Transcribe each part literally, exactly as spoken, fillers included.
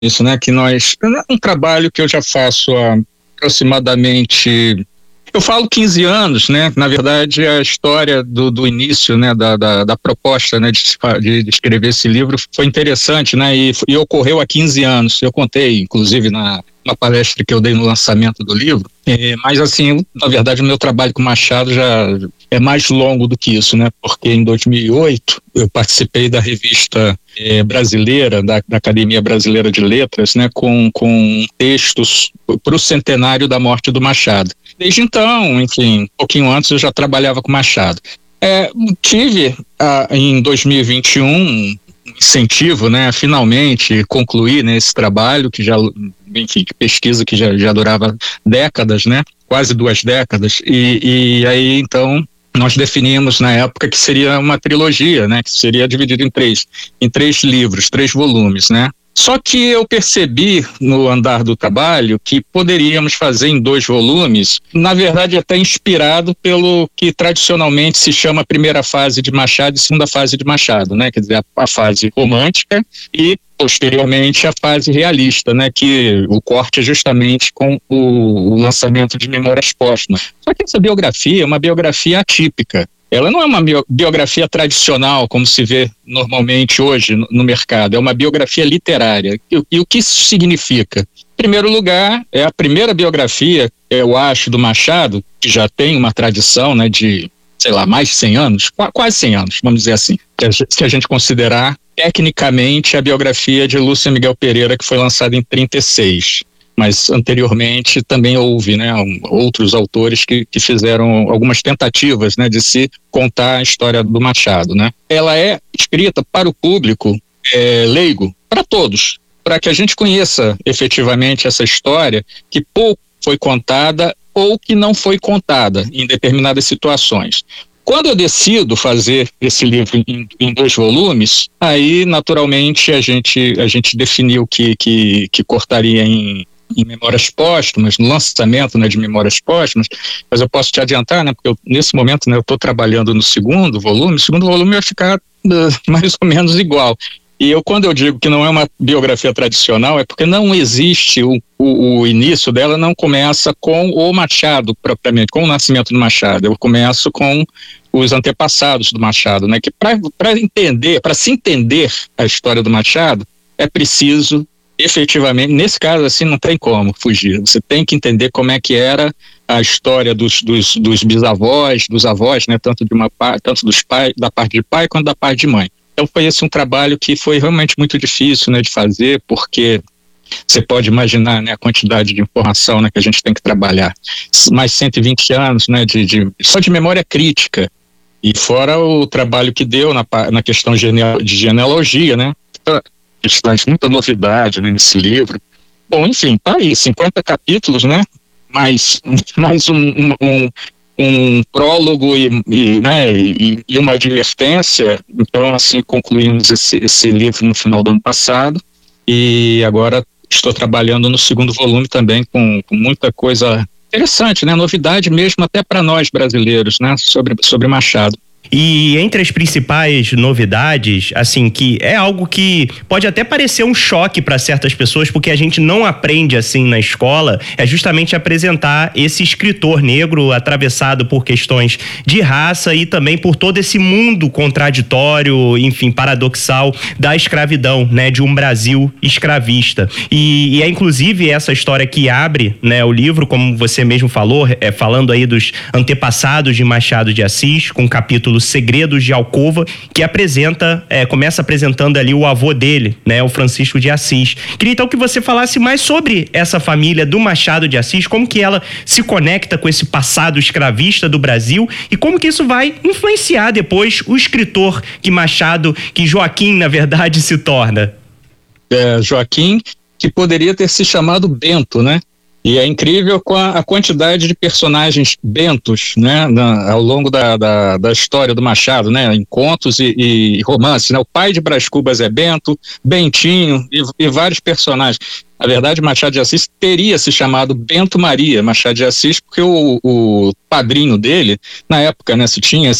isso, né? Que nós, um trabalho que eu já faço há aproximadamente, eu falo quinze anos, né? Na verdade, a história do, do início, né? Da, da, da proposta, né? De, de, de escrever esse livro foi interessante, né? E, e ocorreu há quinze anos. Eu contei, inclusive, na uma palestra que eu dei no lançamento do livro. É, mas, assim, na verdade, o meu trabalho com Machado já é mais longo do que isso, né? Porque em dois mil e oito eu participei da revista é, brasileira, da, da Academia Brasileira de Letras, né? Com, com textos para o centenário da morte do Machado. Desde então, enfim, um pouquinho antes eu já trabalhava com Machado. É, tive, ah, em dois mil e vinte e um, incentivo, né, a finalmente concluir, né, esse trabalho que já, enfim, que pesquisa que já, já durava décadas, né, quase duas décadas, e, e aí então nós definimos na época que seria uma trilogia, né, que seria dividido em três, em três livros, três volumes, né. Só que eu percebi no andar do trabalho que poderíamos fazer em dois volumes, na verdade até inspirado pelo que tradicionalmente se chama primeira fase de Machado e segunda fase de Machado, né? Quer dizer, a, a fase romântica e posteriormente a fase realista, né? Que o corte é justamente com o, o lançamento de Memórias Póstumas. Só que essa biografia é uma biografia atípica. Ela não é uma biografia tradicional, como se vê normalmente hoje no, no mercado. É uma biografia literária. E, e o que isso significa? Em primeiro lugar, é a primeira biografia, eu acho, do Machado, que já tem uma tradição, né, de, sei lá, mais de cem anos, quase cem anos, vamos dizer assim, se a gente considerar tecnicamente a biografia de Lúcia Miguel Pereira, que foi lançada em trinta e seis. Mas anteriormente também houve, né, outros autores que, que fizeram algumas tentativas, né, de se contar a história do Machado, né. Ela é escrita para o público é, leigo, para todos, para que a gente conheça efetivamente essa história que pouco foi contada ou que não foi contada em determinadas situações. Quando eu decido fazer esse livro em, em dois volumes, aí naturalmente a gente, a gente definiu que, que, que cortaria em em Memórias Póstumas, no lançamento, né, de Memórias Póstumas, mas eu posso te adiantar, né, porque eu, nesse momento, né, eu estou trabalhando no segundo volume, o segundo volume vai ficar uh, mais ou menos igual. E eu, quando eu digo que não é uma biografia tradicional, é porque não existe, o, o, o início dela não começa com o Machado, propriamente, com o nascimento do Machado. Eu começo com os antepassados do Machado, né, que para entender, para se entender a história do Machado, é preciso efetivamente, nesse caso assim não tem como fugir, você tem que entender como é que era a história dos, dos, dos bisavós, dos avós, né, tanto, de uma, tanto dos pais, da parte de pai quanto da parte de mãe. Então foi esse um trabalho que foi realmente muito difícil, né, de fazer, porque você pode imaginar, né, a quantidade de informação, né, que a gente tem que trabalhar, mais cento e vinte anos, né, de, de, só de memória crítica, e fora o trabalho que deu na, na questão de genealogia, né, questões, muita novidade, né, nesse livro. Bom, enfim, tá aí, cinquenta capítulos, né, mais, mais um, um, um, um prólogo e, e, né, e, e uma advertência. Então, assim, concluímos esse, esse livro no final do ano passado e agora estou trabalhando no segundo volume também com, com muita coisa interessante, né, novidade mesmo até para nós brasileiros, né, sobre, sobre Machado. E entre as principais novidades, assim, que é algo que pode até parecer um choque para certas pessoas, porque a gente não aprende assim na escola, é justamente apresentar esse escritor negro atravessado por questões de raça e também por todo esse mundo contraditório, enfim, paradoxal da escravidão, né, de um Brasil escravista. E, e é inclusive essa história que abre, né, o livro, como você mesmo falou, é, falando aí dos antepassados de Machado de Assis, com o capítulo Segredos de Alcova, que apresenta, é, começa apresentando ali o avô dele, né, o Francisco de Assis. Queria então que você falasse mais sobre essa família do Machado de Assis, como que ela se conecta com esse passado escravista do Brasil e como que isso vai influenciar depois o escritor que Machado, que Joaquim, na verdade, se torna. É, Joaquim, que poderia ter se chamado Bento, né? E é incrível com a, a quantidade de personagens bentos, né, na, ao longo da, da, da história do Machado, né, em contos e, e romances, né, o pai de Brás Cubas é Bento, Bentinho e, e vários personagens. Na verdade, Machado de Assis teria se chamado Bento Maria Machado de Assis, porque o, o padrinho dele, na época, né, se tinha esse,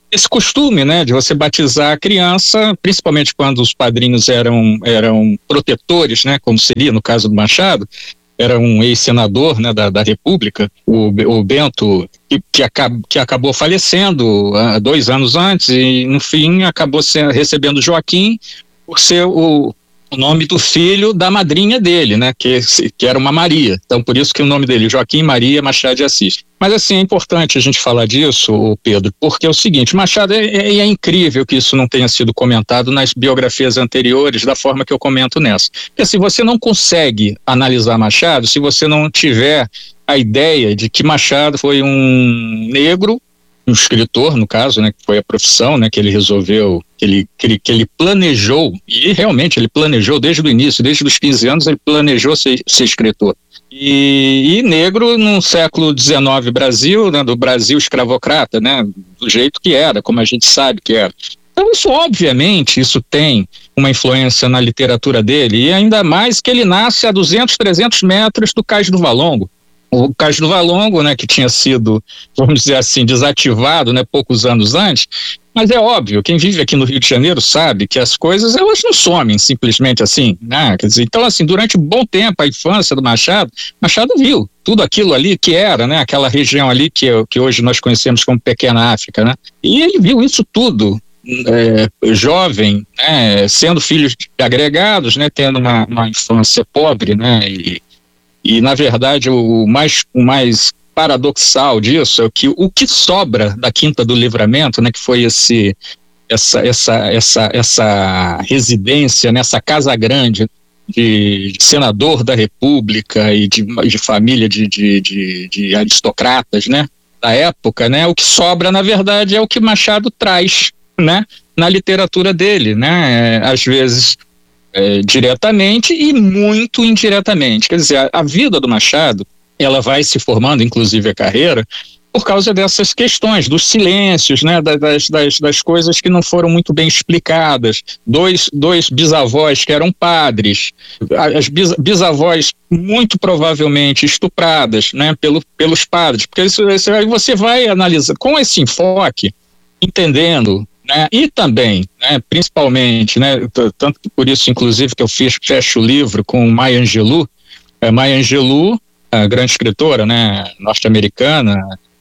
esse costume, né, de você batizar a criança, principalmente quando os padrinhos eram, eram protetores, né, como seria no caso do Machado, era um ex-senador, né, da, da República, o, o Bento, que, que, acab, que acabou falecendo uh, dois anos antes e, no fim, acabou ser, recebendo Joaquim por ser o, o nome do filho da madrinha dele, né, que, que era uma Maria. Então, por isso que o nome dele, Joaquim Maria Machado de Assis. Mas, assim, é importante a gente falar disso, Pedro, porque é o seguinte, Machado, é, é, é incrível que isso não tenha sido comentado nas biografias anteriores, da forma que eu comento nessa. Porque se você não consegue analisar Machado, se você não tiver a ideia de que Machado foi um negro, um escritor, no caso, né, que foi a profissão, né, que ele resolveu, que ele, que ele, que ele planejou, e realmente ele planejou desde o início, desde os quinze anos, ele planejou ser, ser escritor. E, e negro no século dezenove Brasil, né, do Brasil escravocrata, né, do jeito que era, como a gente sabe que era. Então isso, obviamente, isso tem uma influência na literatura dele, e ainda mais que ele nasce a duzentos, trezentos metros do Cais do Valongo. O Cais do Valongo, né, que tinha sido, vamos dizer assim, desativado, né, poucos anos antes, mas é óbvio, quem vive aqui no Rio de Janeiro sabe que as coisas, elas não somem simplesmente assim, né? Quer dizer, então, assim, durante um bom tempo, a infância do Machado, Machado viu tudo aquilo ali que era, né, aquela região ali que, que hoje nós conhecemos como Pequena África, né? E ele viu isso tudo, é, jovem, né, sendo filho de agregados, né, tendo uma, uma infância pobre, né, e E, na verdade, o mais, o mais paradoxal disso é que o que sobra da Quinta do Livramento, né, que foi esse, essa, essa, essa, essa residência, né, essa casa grande de, de senador da República e de, de família de, de, de, de aristocratas, né, da época, né, o que sobra, na verdade, é o que Machado traz, né, na literatura dele, né, às vezes... É, diretamente e muito indiretamente. Quer dizer, a, a vida do Machado, ela vai se formando, inclusive a carreira, por causa dessas questões, dos silêncios, né, das, das, das coisas que não foram muito bem explicadas. Dois, dois bisavós que eram padres, as bis, bisavós muito provavelmente estupradas, né, pelo, pelos padres, porque isso, isso, aí você vai analisar, com esse enfoque, entendendo... Né? E também, né, principalmente, né, tanto que por isso, inclusive, que eu fiz, fecho o livro com Maya Angelou, é, Maya Angelou, a grande escritora, né, norte-americana,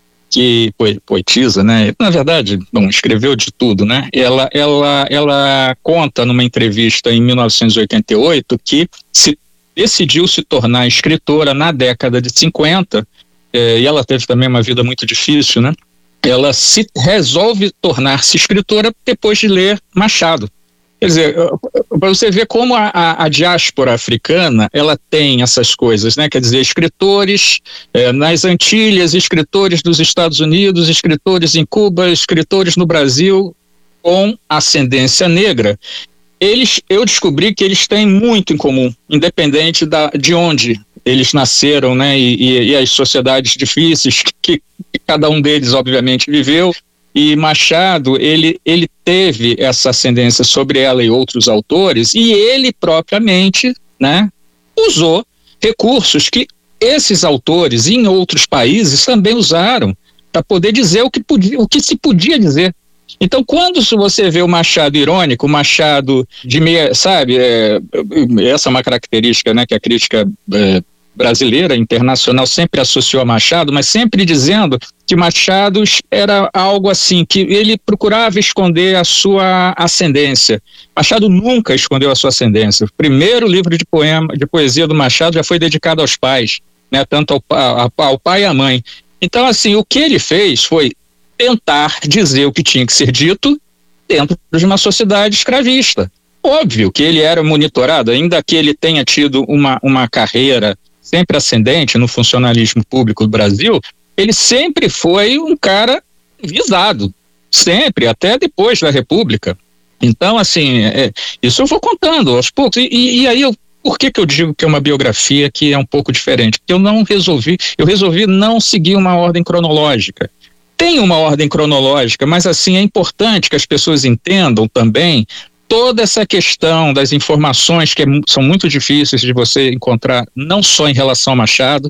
que poetisa, né, na verdade, bom, escreveu de tudo, né, ela, ela, ela conta numa entrevista em mil novecentos e oitenta e oito que se decidiu se tornar escritora na década de cinquenta, é, e ela teve também uma vida muito difícil, né, ela se resolve tornar-se escritora depois de ler Machado. Quer dizer, para você ver como a, a, a diáspora africana, ela tem essas coisas, né? Quer dizer, escritores é, nas Antilhas, escritores dos Estados Unidos, escritores em Cuba, escritores no Brasil com ascendência negra. Eles, eu descobri que eles têm muito em comum, independente da, de onde eles nasceram, né, e, e, e as sociedades difíceis que, que cada um deles, obviamente, viveu. E Machado, ele, ele teve essa ascendência sobre ela e outros autores, e ele propriamente, né, usou recursos que esses autores em outros países também usaram para poder dizer o que, podia, o que se podia dizer. Então, quando você vê o Machado irônico, o Machado de meia, sabe, é, essa é uma característica, né, que a crítica é, brasileira, internacional, sempre associou a Machado, mas sempre dizendo que Machado era algo assim, que ele procurava esconder a sua ascendência. Machado nunca escondeu a sua ascendência. O primeiro livro de poema, de poesia do Machado já foi dedicado aos pais, né, tanto ao, ao, ao pai e à mãe. Então, assim, o que ele fez foi tentar dizer o que tinha que ser dito dentro de uma sociedade escravista. Óbvio que ele era monitorado, ainda que ele tenha tido uma, uma carreira sempre ascendente no funcionalismo público do Brasil, ele sempre foi um cara visado, sempre, até depois da República. Então, assim, é, isso eu vou contando aos poucos. E, e, e aí, eu, por que que eu digo que é uma biografia que é um pouco diferente? Porque eu não resolvi, eu resolvi não seguir uma ordem cronológica. Tem uma ordem cronológica, mas assim, é importante que as pessoas entendam também toda essa questão das informações que é, são muito difíceis de você encontrar, não só em relação a Machado,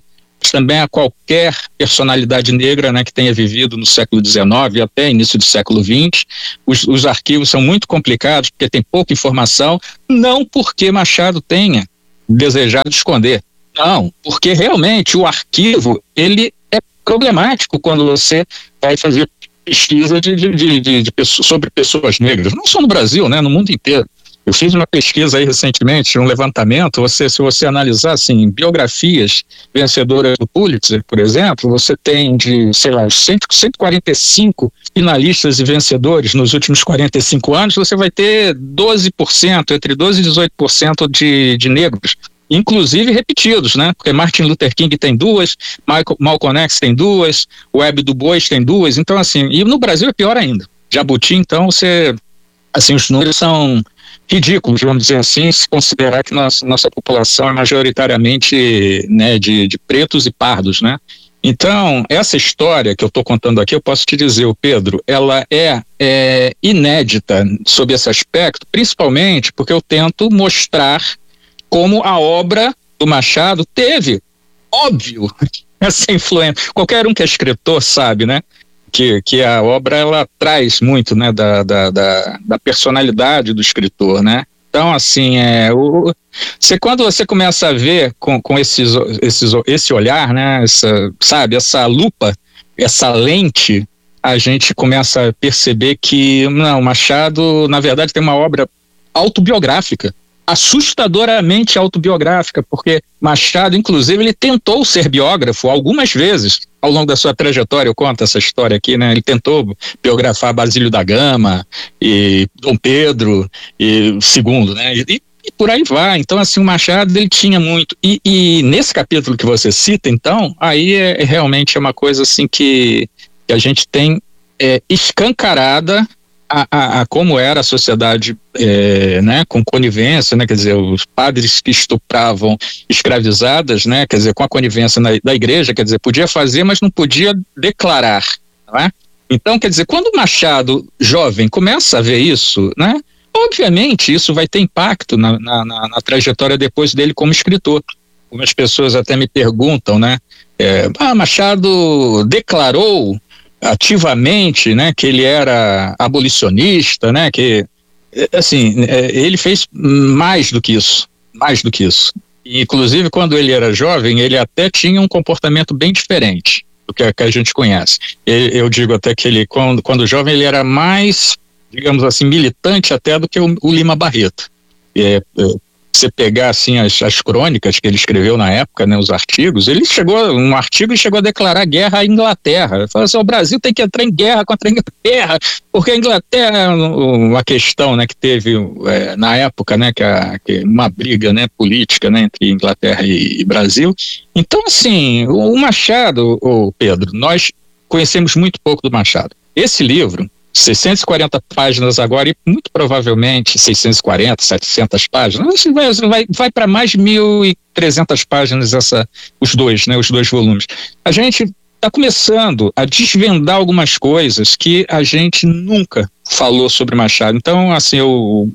também a qualquer personalidade negra, né, que tenha vivido no século dezenove e até início do século vinte. Os, os arquivos são muito complicados porque tem pouca informação, não porque Machado tenha desejado esconder, não, porque realmente o arquivo, ele é problemático quando você vai fazer pesquisa de, de, de, de, de pessoas, sobre pessoas negras, não só no Brasil, né, no mundo inteiro. Eu fiz uma pesquisa aí recentemente, um levantamento, você, se você analisar, assim, biografias vencedoras do Pulitzer, por exemplo, você tem de, sei lá, cento, cento e quarenta e cinco finalistas e vencedores nos últimos quarenta e cinco anos, você vai ter doze por cento, entre doze e dezoito por cento de, de negros, inclusive repetidos, né? Porque Martin Luther King tem duas, Michael, Malcolm X tem duas, Webb Du Bois tem duas, então assim, e no Brasil é pior ainda. Jabuti, então, você, assim, os números são ridículos, vamos dizer assim, se considerar que nossa, nossa população é majoritariamente, né, de, de pretos e pardos, né? Então, essa história que eu estou contando aqui, eu posso te dizer, o Pedro, ela é, é inédita sob esse aspecto, principalmente porque eu tento mostrar como a obra do Machado teve, óbvio, essa influência. Qualquer um que é escritor sabe, né? Que, que a obra, ela traz muito, né, da, da, da, da personalidade do escritor, né? Então, assim, é, o, você, quando você começa a ver com, com esses, esses, esse olhar, né, essa, sabe, essa lupa, essa lente, a gente começa a perceber que, não, Machado, na verdade, tem uma obra autobiográfica, assustadoramente autobiográfica, porque Machado, inclusive, ele tentou ser biógrafo algumas vezes ao longo da sua trajetória. Eu conto essa história aqui, né? Ele tentou biografar Basílio da Gama e Dom Pedro e segundo, né? E, e por aí vai. Então, assim, o Machado, ele tinha muito. E, e nesse capítulo que você cita, então, aí é, é realmente uma coisa assim que, que a gente tem é, escancarada A, a, a como era a sociedade, é, né, com conivência, né, quer dizer, os padres que estupravam escravizadas, né, quer dizer, com a conivência na, da igreja, quer dizer, podia fazer, mas não podia declarar, não é? Então, quer dizer, quando o Machado, jovem, começa a ver isso, né, obviamente isso vai ter impacto na, na, na, na trajetória depois dele como escritor. Algumas pessoas até me perguntam, né, é, ah, Machado declarou ativamente, né, que ele era abolicionista, né, que, assim, ele fez mais do que isso, mais do que isso. E, inclusive, quando ele era jovem, ele até tinha um comportamento bem diferente do que a, que a gente conhece. Eu, eu digo até que ele, quando, quando jovem, ele era mais, digamos assim, militante até do que o, o Lima Barreto. É, é, você pegar assim as, as crônicas que ele escreveu na época, né, os artigos, ele chegou, um artigo e chegou a declarar guerra à Inglaterra. Ele falou assim, o Brasil tem que entrar em guerra contra a Inglaterra, porque a Inglaterra, uma questão, né, que teve é, na época, né, que, a, que uma briga, né, política, né, entre Inglaterra e, e Brasil. Então, assim, o Machado, o Pedro, nós conhecemos muito pouco do Machado. Esse livro, seiscentas e quarenta páginas agora, e muito provavelmente seiscentas e quarenta, setecentas páginas, vai, vai, vai para mais de mil e trezentas páginas essa, os dois, né, os dois volumes. A gente está começando a desvendar algumas coisas que a gente nunca falou sobre Machado. Então, assim, eu,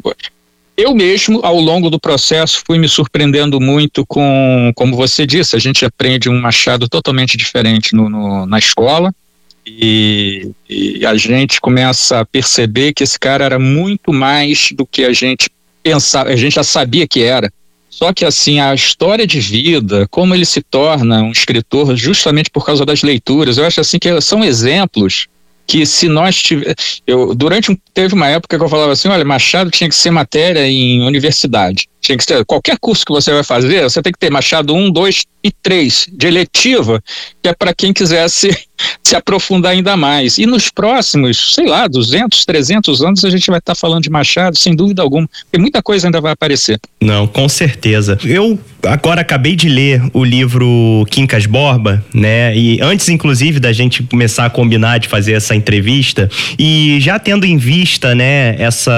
eu mesmo, ao longo do processo, fui me surpreendendo muito com, como você disse, a gente aprende um Machado totalmente diferente no, no, na escola. E, e a gente começa a perceber que esse cara era muito mais do que a gente pensava, a gente já sabia que era. Só que assim, a história de vida, como ele se torna um escritor justamente por causa das leituras, eu acho assim que são exemplos que se nós tivéssemos... Durante um, teve uma época que eu falava assim, olha, Machado tinha que ser matéria em universidade. Tinha que ser, qualquer curso que você vai fazer, você tem que ter Machado um, dois e três de eletiva, que é para quem quisesse se aprofundar ainda mais. E nos próximos, sei lá, duzentos, trezentos anos, a gente vai estar tá falando de Machado, sem dúvida alguma, porque muita coisa ainda vai aparecer. Não, com certeza. Eu agora acabei de ler o livro Quincas Borba, né? E antes, inclusive, da gente começar a combinar de fazer essa entrevista, e já tendo em vista, né,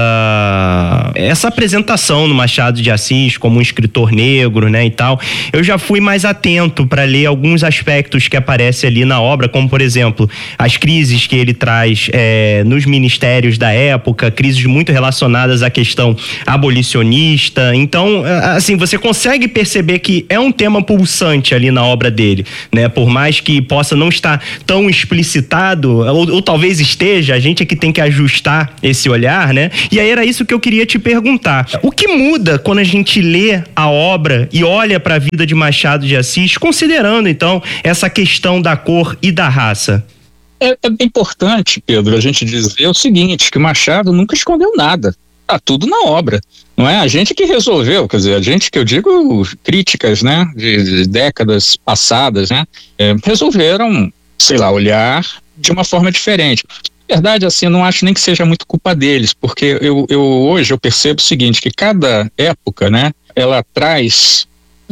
essa, essa apresentação no Machado de Assis como um escritor negro, né, e tal, eu já fui mais atento atento para ler alguns aspectos que aparecem ali na obra, como, por exemplo, as crises que ele traz é, nos ministérios da época, crises muito relacionadas à questão abolicionista. Então, assim, você consegue perceber que é um tema pulsante ali na obra dele, né? Por mais que possa não estar tão explicitado, ou, ou talvez esteja, a gente é que tem que ajustar esse olhar, né? E aí era isso que eu queria te perguntar. O que muda quando a gente lê a obra e olha para a vida de Machado de Assis, considerando, então, essa questão da cor e da raça? É, é importante, Pedro, a gente dizer o seguinte, que Machado nunca escondeu nada. Tá tudo na obra. Não é a gente que resolveu, quer dizer, a gente que eu digo, críticas, né, de, de décadas passadas, né, é, resolveram, sei lá, olhar de uma forma diferente. Na verdade, assim, eu não acho nem que seja muito culpa deles, porque eu, eu hoje eu percebo o seguinte, que cada época, né, ela traz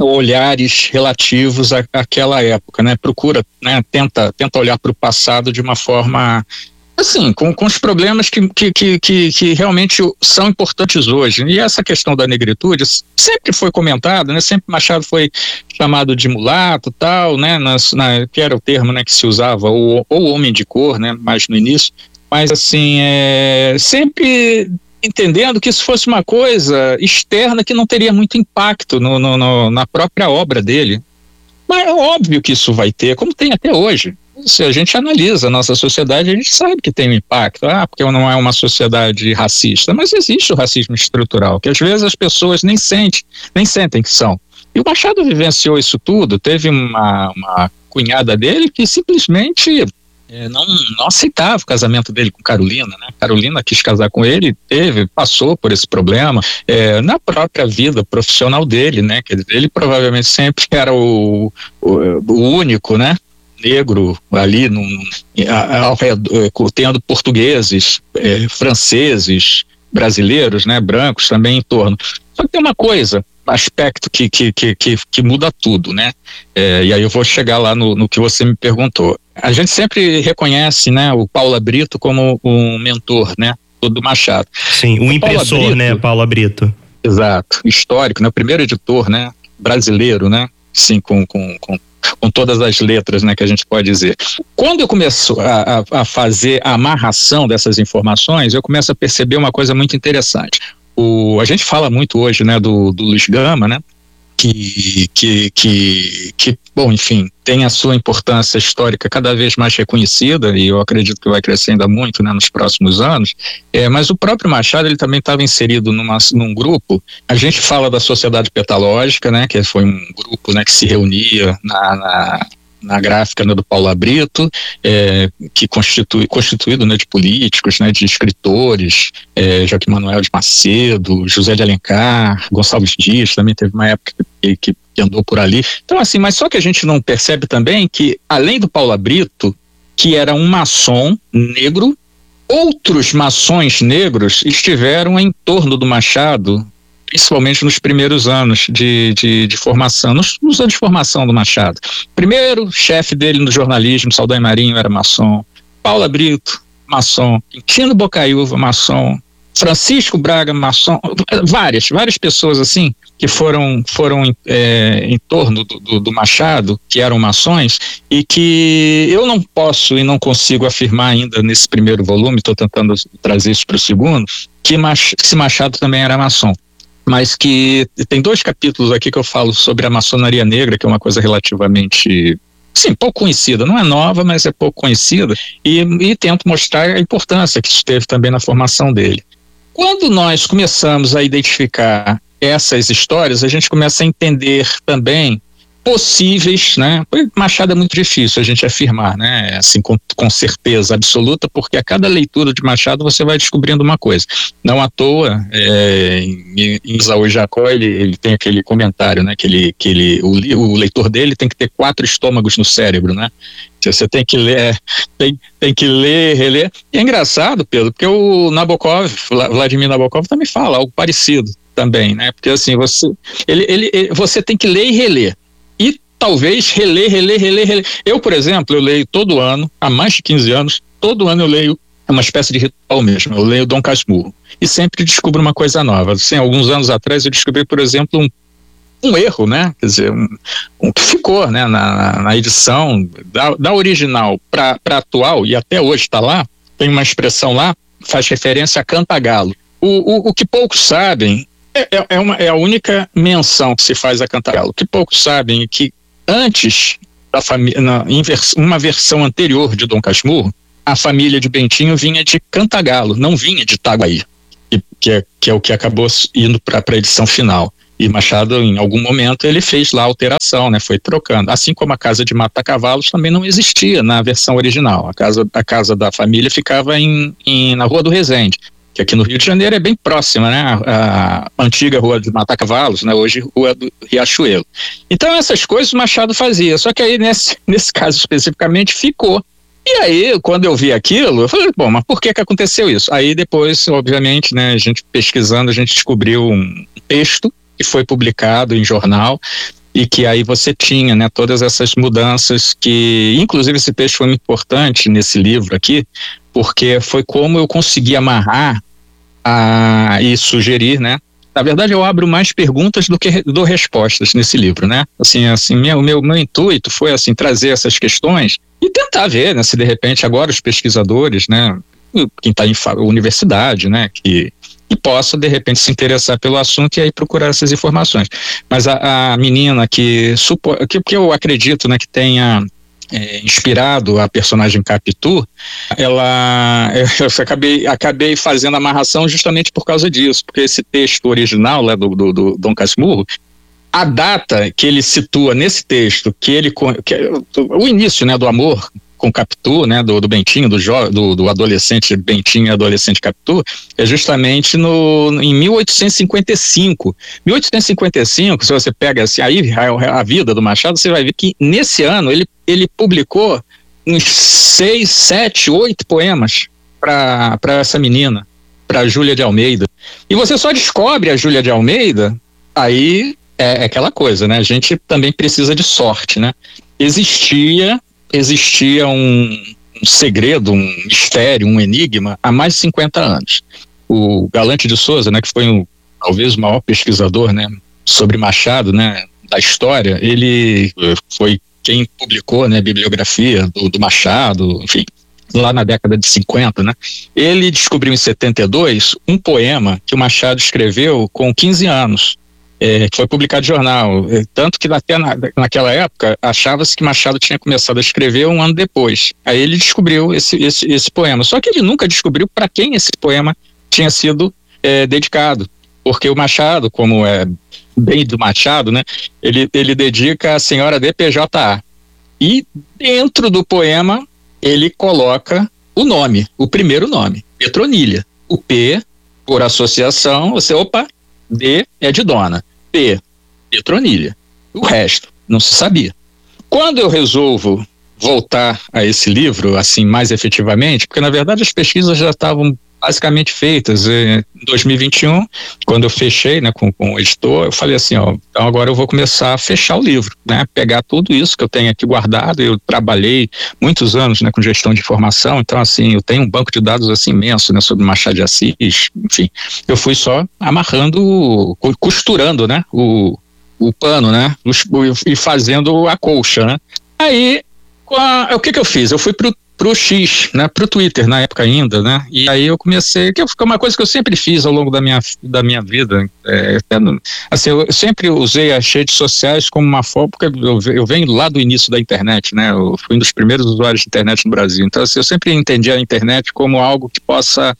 olhares relativos à, àquela época, né, procura, né, tenta, tenta olhar para o passado de uma forma, assim, com, com os problemas que, que, que, que, que realmente são importantes hoje. E essa questão da negritude sempre foi comentada, né, sempre Machado foi chamado de mulato, tal, né, nas, na, que era o termo, né, que se usava, ou, ou homem de cor, né, mais no início, mas assim, é, sempre entendendo que isso fosse uma coisa externa que não teria muito impacto no, no, no, na própria obra dele. Mas é óbvio que isso vai ter, como tem até hoje. Se a gente analisa a nossa sociedade, a gente sabe que tem um impacto. Ah, porque não é uma sociedade racista, mas existe o racismo estrutural, que às vezes as pessoas nem sentem, nem sentem que são. E o Machado vivenciou isso tudo. Teve uma, uma cunhada dele que simplesmente é, não, não aceitava o casamento dele com Carolina, né? Carolina quis casar com ele, teve, passou por esse problema é, na própria vida profissional dele, né? Quer dizer, ele provavelmente sempre era o, o, o único, né, negro ali, num, ao redor, tendo portugueses, é, franceses, brasileiros, né, brancos também em torno. Só que tem uma coisa, aspecto que, que, que, que, que muda tudo, né? É, e aí eu vou chegar lá no, no que você me perguntou. A gente sempre reconhece, né, o Paula Brito como um mentor, né, do Machado. Sim, um impressor, Brito, né, Paula Brito. Exato, histórico, né, o primeiro editor, né, brasileiro, né, sim, com, com, com, com todas as letras, né, que a gente pode dizer. Quando eu começo a, a, a fazer a amarração dessas informações, eu começo a perceber uma coisa muito interessante. O, a gente fala muito hoje, né, do, do Luiz Gama, né, que, que, que, que, bom, enfim, tem a sua importância histórica cada vez mais reconhecida, e eu acredito que vai crescer ainda muito, né, nos próximos anos, é, mas o próprio Machado, ele também estava inserido numa, num grupo. A gente fala da Sociedade Petalógica, né, que foi um grupo, né, que se reunia na, na na gráfica, né, do Paula Brito, é, que constitui, constituído, né, de políticos, né, de escritores, é, Joaquim Manuel de Macedo, José de Alencar, Gonçalves Dias, também teve uma época que, que, que andou por ali. Então, assim, mas só que a gente não percebe também que, além do Paula Brito, que era um maçom negro, outros maçons negros estiveram em torno do Machado, principalmente nos primeiros anos de, de, de formação, nos, nos anos de formação do Machado. Primeiro, chefe dele no jornalismo, Saldanha Marinho, era maçom. Paula Brito, maçom. Quintino Bocaiúva, maçom. Francisco Braga, maçom. Várias, várias pessoas assim, que foram, foram é, em torno do, do, do Machado, que eram maçons, e que eu não posso e não consigo afirmar ainda nesse primeiro volume, estou tentando trazer isso para o segundo, que Mach, esse Machado também era maçom. Mas que tem dois capítulos aqui que eu falo sobre a maçonaria negra, que é uma coisa relativamente, sim, pouco conhecida, não é nova, mas é pouco conhecida, e, e tento mostrar a importância que isso teve também na formação dele. Quando nós começamos a identificar essas histórias, a gente começa a entender também possíveis, né? Machado é muito difícil a gente afirmar, né? Assim, com, com certeza absoluta, porque a cada leitura de Machado você vai descobrindo uma coisa. Não à toa, é, em, em Isaú Jacó, ele, ele tem aquele comentário, né? Que ele, que ele, o, o leitor dele tem que ter quatro estômagos no cérebro, né? Você tem que ler, tem, tem que ler, reler. E é engraçado, Pedro, porque o Nabokov, Vladimir Nabokov também fala algo parecido também, né? Porque assim, você, ele, ele, ele, você tem que ler e reler. E talvez reler, reler, reler, reler. Eu, por exemplo, eu leio todo ano, há mais de quinze anos, todo ano eu leio, é uma espécie de ritual mesmo, eu leio Dom Casmurro. E sempre descubro uma coisa nova. Assim, alguns anos atrás eu descobri, por exemplo, um um erro, né? Quer dizer, um, um que ficou, né? Na, na edição da, da original para a atual, e até hoje está lá, tem uma expressão lá, faz referência a Cantagalo. O, o, o que poucos sabem, é, é, uma, é a única menção que se faz a Cantagalo. O que poucos sabem é que antes da família, na invers, uma versão anterior de Dom Casmurro, a família de Bentinho vinha de Cantagalo, não vinha de Itaguaí, que, que, é, que é o que acabou indo para a edição final. E Machado, em algum momento, ele fez lá a alteração, né? Foi trocando. Assim como a casa de Mata-Cavalos também não existia na versão original. A casa, a casa da família ficava em, em, na Rua do Resende, que aqui no Rio de Janeiro é bem próxima, né? A, a antiga Rua de Mata-Cavalos, né? Hoje Rua do Riachuelo. Então essas coisas o Machado fazia, só que aí nesse, nesse caso especificamente ficou. E aí, quando eu vi aquilo, eu falei, bom, mas por que que aconteceu isso? Aí depois, obviamente, né, a gente pesquisando, a gente descobriu um texto que foi publicado em jornal e que aí você tinha, né, todas essas mudanças que, inclusive esse texto foi muito importante nesse livro aqui, porque foi como eu consegui amarrar a, e sugerir, né, na verdade eu abro mais perguntas do que dou respostas nesse livro, né, assim, assim meu, meu, meu intuito foi assim, trazer essas questões e tentar ver, né, se de repente agora os pesquisadores, né, quem está em universidade, né, que e possa, de repente, se interessar pelo assunto e aí procurar essas informações. Mas a, a menina que, supo, que, que eu acredito, né, que tenha é, inspirado a personagem Capitu, ela, eu, eu acabei, acabei fazendo a amarração justamente por causa disso, porque esse texto original lá do, do, do Dom Casmurro, a data que ele situa nesse texto, que ele, que, o início, né, do amor com Capitu, né, do, do Bentinho, do, jo, do, do adolescente Bentinho e adolescente Capitu, é justamente no, em mil oitocentos e cinquenta e cinco. mil oitocentos e cinquenta e cinco, se você pega assim, aí a, a vida do Machado, você vai ver que nesse ano ele, ele publicou uns seis, sete, oito poemas para essa menina, para Júlia de Almeida. E você só descobre a Júlia de Almeida, aí é, é aquela coisa, né? A gente também precisa de sorte, né? Existia existia um, um segredo, um mistério, um enigma há mais de cinquenta anos. O Galante de Souza, né, que foi um, talvez o maior pesquisador, né, sobre Machado, né, da história, ele foi quem publicou, né, a bibliografia do, do Machado, enfim, lá na década de cinquenta, né? Ele descobriu em setenta e dois um poema que o Machado escreveu com quinze anos. É, que foi publicado em jornal, é, tanto que até na, naquela época achava-se que Machado tinha começado a escrever um ano depois. Aí ele descobriu esse, esse, esse poema, só que ele nunca descobriu para quem esse poema tinha sido é, dedicado, porque o Machado, como é bem do Machado, né, ele, ele dedica a senhora D P J A, e dentro do poema ele coloca o nome, o primeiro nome, Petronília. O P, por associação, você, opa, D é de dona, P, Petronília. O resto não se sabia. Quando eu resolvo voltar a esse livro, assim, mais efetivamente, porque na verdade as pesquisas já estavam basicamente feitas em dois mil e vinte e um, quando eu fechei, né, com, com o editor, eu falei assim, ó, então agora eu vou começar a fechar o livro, né, pegar tudo isso que eu tenho aqui guardado. Eu trabalhei muitos anos, né, com gestão de informação, então assim, eu tenho um banco de dados assim imenso, né, sobre Machado de Assis, enfim, eu fui só amarrando, costurando, né, o, o pano, né, e fazendo a colcha, né. Aí, a, o que que eu fiz? Eu fui pro pro X, né, pro Twitter na época ainda, né, e aí eu comecei, que foi uma coisa que eu sempre fiz ao longo da minha, da minha vida, é, assim, eu sempre usei as redes sociais como uma forma, porque eu, eu venho lá do início da internet, né, eu fui um dos primeiros usuários de internet no Brasil, então assim, eu sempre entendi a internet como algo que possa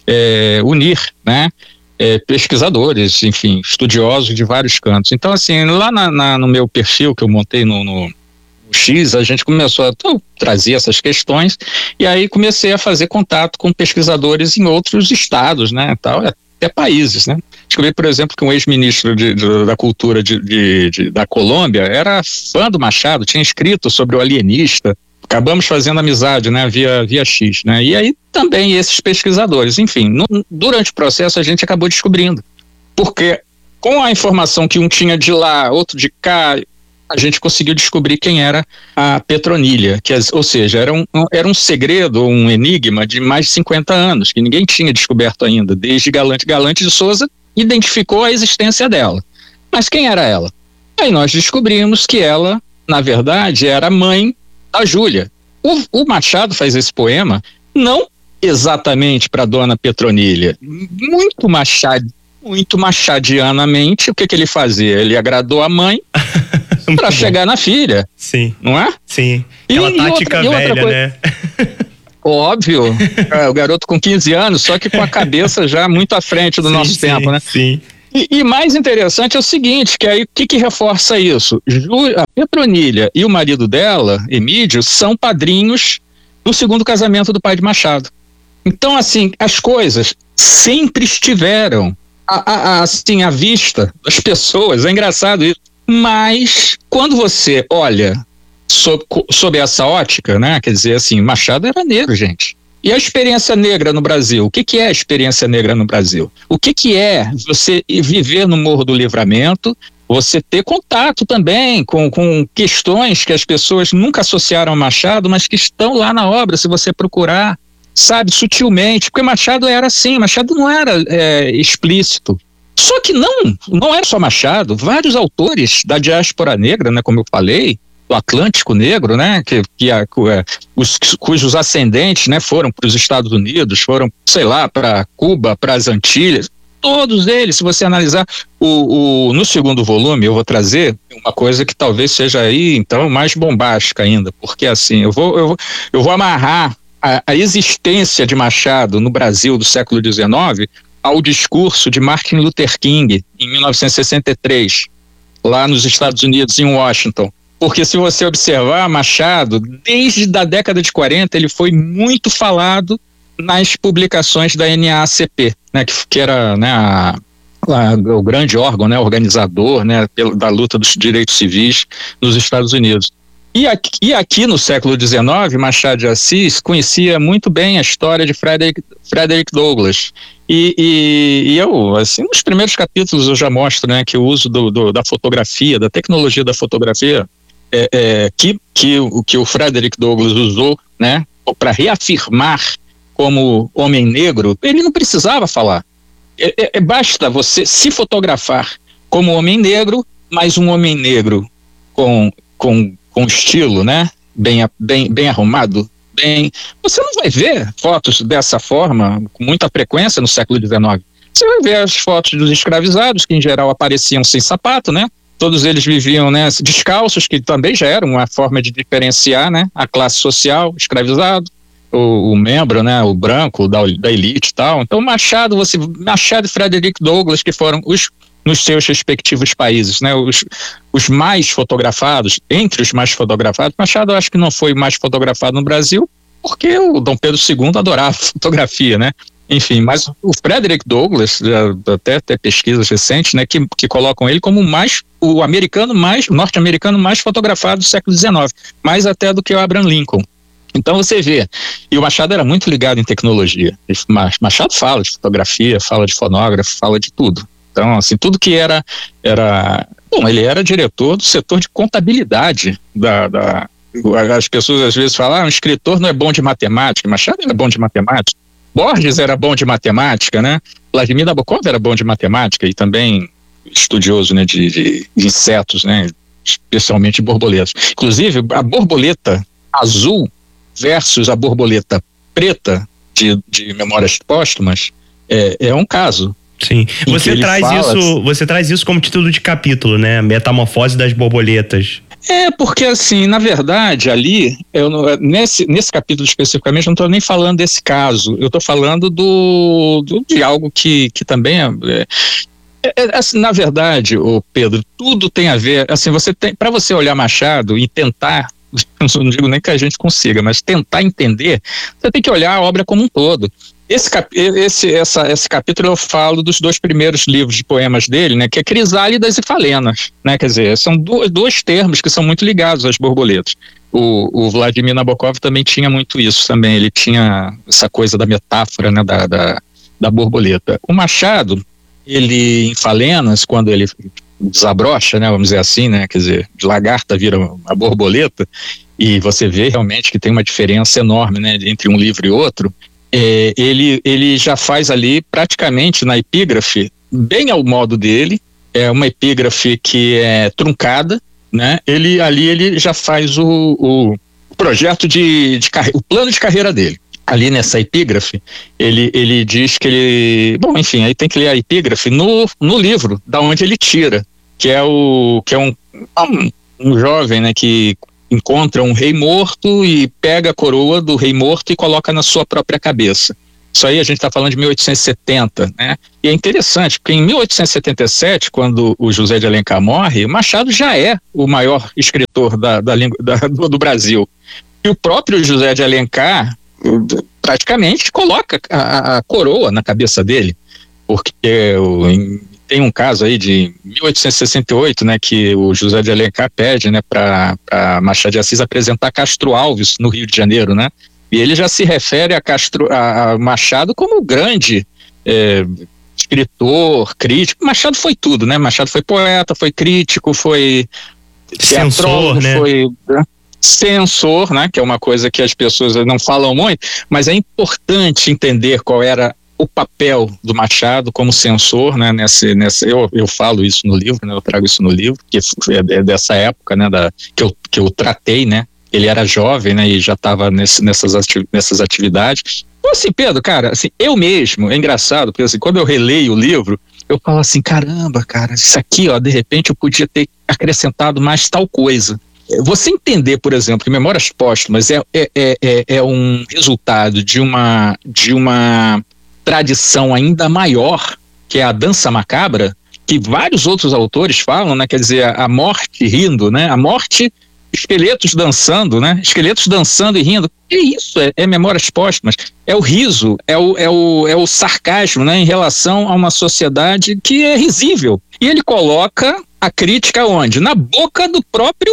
é, unir, né, é, pesquisadores, enfim, estudiosos de vários cantos. Então assim, lá na, na, no meu perfil que eu montei no, no X, a gente começou a então, trazer essas questões, e aí comecei a fazer contato com pesquisadores em outros estados, né, tal, até países, né. Descobri, por exemplo, que um ex-ministro de, de, da cultura de, de, de, da Colômbia era fã do Machado, tinha escrito sobre o alienista. Acabamos fazendo amizade, né, via, via X, né, e aí também esses pesquisadores, enfim, no, durante o processo a gente acabou descobrindo, porque com a informação que um tinha de lá, outro de cá, a gente conseguiu descobrir quem era a Petronília, que, ou seja, era um, era um segredo, um enigma de mais de cinquenta anos, que ninguém tinha descoberto ainda, desde Galante. Galante de Souza identificou a existência dela. Mas quem era ela? Aí nós descobrimos que ela, na verdade, era a mãe da Júlia. O, o Machado faz esse poema não exatamente para Dona Petronília, muito machad, muito machadianamente. O que que ele fazia? Ele agradou a mãe para chegar na filha. Sim. Não é? Sim. Aquela e, tática e outra, velha, e outra coisa, né? Óbvio, é, o garoto com quinze anos, só que com a cabeça já muito à frente do sim, nosso sim, tempo, né? Sim. E, e mais interessante é o seguinte, que aí o que, que reforça isso? Ju, a Petronília e o marido dela, Emídio, são padrinhos do segundo casamento do pai de Machado. Então, assim, as coisas sempre estiveram a, a, a, assim, à vista das pessoas, é engraçado isso. Mas quando você olha sob, sob essa ótica, né? Quer dizer, assim, Machado era negro, gente. E a experiência negra no Brasil? O que, que é a experiência negra no Brasil? O que, que é você viver no Morro do Livramento, você ter contato também com, com questões que as pessoas nunca associaram a Machado, mas que estão lá na obra, se você procurar, sabe, sutilmente, porque Machado era assim, Machado não era é, explícito. Só que não, não era só Machado, vários autores da diáspora negra, né, como eu falei, do Atlântico Negro, né, que, que a, os, cujos ascendentes, né, foram para os Estados Unidos, foram, sei lá, para Cuba, para as Antilhas, todos eles, se você analisar o, o, no segundo volume, eu vou trazer uma coisa que talvez seja aí, então, mais bombástica ainda, porque assim, eu vou, eu, eu vou amarrar a, a existência de Machado no Brasil do século dezenove ao discurso de Martin Luther King, em mil novecentos e sessenta e três, lá nos Estados Unidos, em Washington. Porque se você observar, Machado, desde a década de quarenta, ele foi muito falado nas publicações da N A A C P, né, que, que era, né, a, a, o grande órgão, né, organizador, né, pelo, da luta dos direitos civis nos Estados Unidos. E aqui, e aqui no século dezenove, Machado de Assis conhecia muito bem a história de Frederick, Frederick Douglass. E, e, e eu, assim, nos primeiros capítulos eu já mostro, né, que o uso do, do, da fotografia, da tecnologia da fotografia, é, é, que, que, o, que o Frederick Douglass usou, né, para reafirmar como homem negro, ele não precisava falar. É, é, basta você se fotografar como homem negro, mas um homem negro com, com, com estilo, né, bem, bem, bem arrumado, bem... Você não vai ver fotos dessa forma com muita frequência no século dezenove. Você vai ver as fotos dos escravizados, que em geral apareciam sem sapato, né? Todos eles viviam, né, descalços, que também já era uma forma de diferenciar, né, a classe social, escravizado, o, o membro, né, o branco da, da elite e tal. Então Machado, você, Machado e Frederick Douglass, que foram os, nos seus respectivos países, né, os, os mais fotografados, entre os mais fotografados. Machado eu acho que não foi mais fotografado no Brasil, porque o Dom Pedro segundo adorava fotografia, né? Enfim, mas o Frederick Douglass, até, até pesquisas recentes, né, que, que colocam ele como mais, o americano mais, o norte-americano mais fotografado do século dezenove, mais até do que o Abraham Lincoln. Então você vê, e o Machado era muito ligado em tecnologia. Machado fala de fotografia, fala de fonógrafo, fala de tudo. Então, assim, tudo que era, era, bom, ele era diretor do setor de contabilidade da, da as pessoas às vezes falam, ah, um escritor não é bom de matemática. Machado era bom de matemática. Borges era bom de matemática, né? Vladimir Nabokov era bom de matemática e também estudioso, né, de, de, de insetos, né? Especialmente borboletas. Inclusive, a borboleta azul versus a borboleta preta de, de Memórias Póstumas é, é um caso. Sim. Você traz fala... isso, você traz isso como título de capítulo, né? Metamorfose das borboletas. É, porque assim, na verdade, ali, eu, nesse, nesse capítulo especificamente, eu não estou nem falando desse caso, eu estou falando do, do, de algo que, que também é, é, é assim, na verdade, ô Pedro, tudo tem a ver, assim, você tem, para você olhar Machado e tentar, não digo nem que a gente consiga, mas tentar entender, você tem que olhar a obra como um todo. Esse, cap, esse, essa, esse capítulo eu falo dos dois primeiros livros de poemas dele, né, que é Crisálidas e Falenas, né, quer dizer, são do, dois termos que são muito ligados às borboletas. O, o Vladimir Nabokov também tinha muito isso também, ele tinha essa coisa da metáfora, né, da, da, da borboleta. O Machado, ele em Falenas, quando ele desabrocha, né, vamos dizer assim, né, quer dizer, de lagarta vira a borboleta, e você vê realmente que tem uma diferença enorme, né, entre um livro e outro. É, ele, ele já faz ali praticamente na epígrafe, bem ao modo dele, é uma epígrafe que é truncada, né? Ele ali ele já faz o, o projeto de, de carreira, o plano de carreira dele. Ali nessa epígrafe, ele, ele diz que ele... Bom, enfim, aí tem que ler a epígrafe no, no livro, da onde ele tira, que é, o, que é um, um, um jovem, né, que encontra um rei morto e pega a coroa do rei morto e coloca na sua própria cabeça. Isso aí a gente está falando de mil oitocentos e setenta, né? E é interessante, porque em mil oitocentos e setenta e sete, quando o José de Alencar morre, Machado já é o maior escritor da, da língua, da, do, do Brasil. E o próprio José de Alencar praticamente coloca a, a coroa na cabeça dele, porque o, em, tem um caso aí de mil oitocentos e sessenta e oito, né, que o José de Alencar pede, né, para Machado de Assis apresentar Castro Alves no Rio de Janeiro, né, e ele já se refere a, Castro, a, a Machado como grande é, escritor, crítico. Machado foi tudo, né, Machado foi poeta, foi crítico, foi censor, né? Foi censor, né, que é uma coisa que as pessoas não falam muito, mas é importante entender qual era o papel do Machado como censor, né, nesse, nesse, eu, eu falo isso no livro, né, eu trago isso no livro, que é dessa época, né, da, que, eu, que eu tratei, né, ele era jovem, né, e já estava nesse, nessas, ati- nessas atividades. Então, assim, Pedro, cara, assim, eu mesmo, é engraçado, porque assim, quando eu releio o livro, eu falo assim, caramba, cara, isso aqui, ó, de repente eu podia ter acrescentado mais tal coisa. Você entender, por exemplo, que Memórias Póstumas é, é, é, é um resultado de uma, de uma tradição ainda maior, que é a dança macabra, que vários outros autores falam, né? Quer dizer, a, a morte rindo, né? A morte, esqueletos dançando, né? Esqueletos dançando e rindo. É isso, é, é Memórias Póstumas. É o riso, é o, é, o, é o sarcasmo, né? Em relação a uma sociedade que é risível. E ele coloca a crítica onde? Na boca do próprio...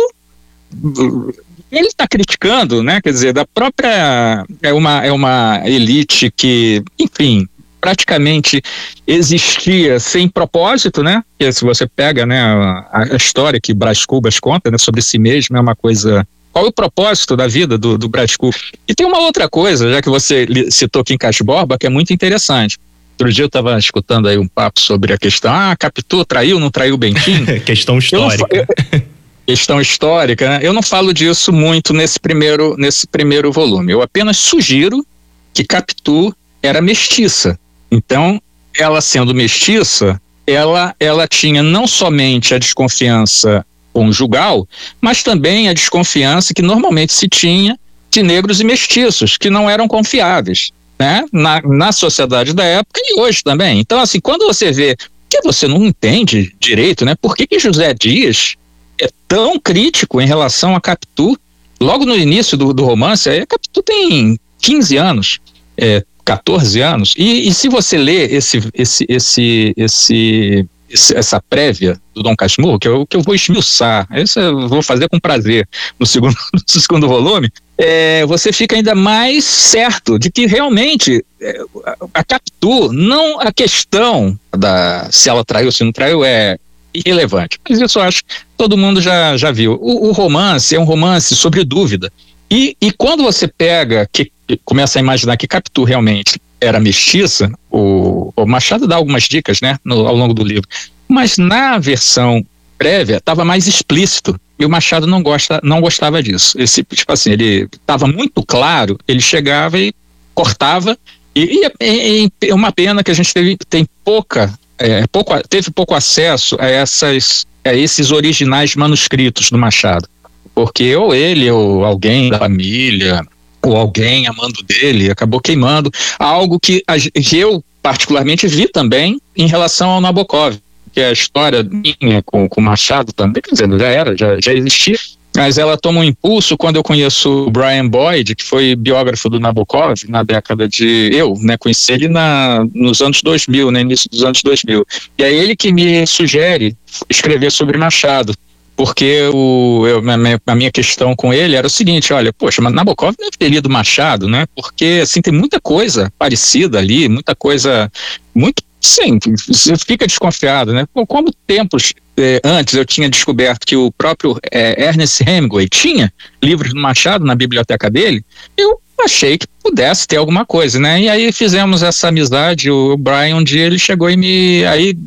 Ele está criticando, né? Quer dizer, da própria é uma é uma elite que, enfim, praticamente existia sem propósito, né? Porque se você pega, né, a, a história que Brás Cubas conta, né, sobre si mesmo, é uma coisa. Qual é o propósito da vida do, do Brás Cubas? E tem uma outra coisa, já que você citou aqui em Borba, que é muito interessante. Outro dia eu estava escutando aí um papo sobre a questão, ah, Capitu traiu, não traiu o Bentinho? Questão histórica. Eu não, eu, questão histórica, né? Eu não falo disso muito nesse primeiro, nesse primeiro volume. Eu apenas sugiro que Capitu era mestiça. Então, ela sendo mestiça, ela, ela tinha não somente a desconfiança conjugal, mas também a desconfiança que normalmente se tinha de negros e mestiços, que não eram confiáveis, né? Na, na sociedade da época e hoje também. Então, assim, quando você vê que você não entende direito, né? Por que que José Dias é tão crítico em relação a Capitu? Logo no início do, do romance, a Capitu tem quinze anos, é, quatorze anos, e, e se você ler esse, esse, esse, esse, esse, essa prévia do Dom Casmurro, que eu, que eu vou esmiuçar, isso eu vou fazer com prazer no segundo, no segundo volume, é, você fica ainda mais certo de que realmente é, a, a Capitu, não a questão da se ela traiu ou se não traiu é irrelevante, mas isso eu acho que todo mundo já, já viu. O, o romance é um romance sobre dúvida, e, e quando você pega, que começa a imaginar que Capitu realmente era mestiça, o, o Machado dá algumas dicas, né, no, ao longo do livro, mas na versão prévia estava mais explícito, e o Machado não, gosta, não gostava disso. Esse, tipo assim, ele estava muito claro, ele chegava e cortava, e, e, e é uma pena que a gente teve, tem pouca É, pouco, teve pouco acesso a, essas, a esses originais manuscritos do Machado, porque ou ele ou alguém da família ou alguém amando dele acabou queimando algo que, a, que eu particularmente vi também em relação ao Nabokov, que é a história minha com o Machado também, quer dizer, já era, já, já existia, mas ela toma um impulso quando eu conheço o Brian Boyd, que foi biógrafo do Nabokov na década de... Eu, né, conheci ele na, nos anos dois mil, né, início dos anos dois mil. E é ele que me sugere escrever sobre Machado, porque o, eu, a, minha, a minha questão com ele era o seguinte, olha, poxa, mas Nabokov deve ter lido Machado, né, porque assim, tem muita coisa parecida ali, muita coisa muito... Sim, você fica desconfiado, né? Como tempos eh, antes eu tinha descoberto que o próprio eh, Ernest Hemingway tinha livros do Machado na biblioteca dele, eu achei que pudesse ter alguma coisa, né? E aí fizemos essa amizade, o Brian um dia ele chegou e me... Aí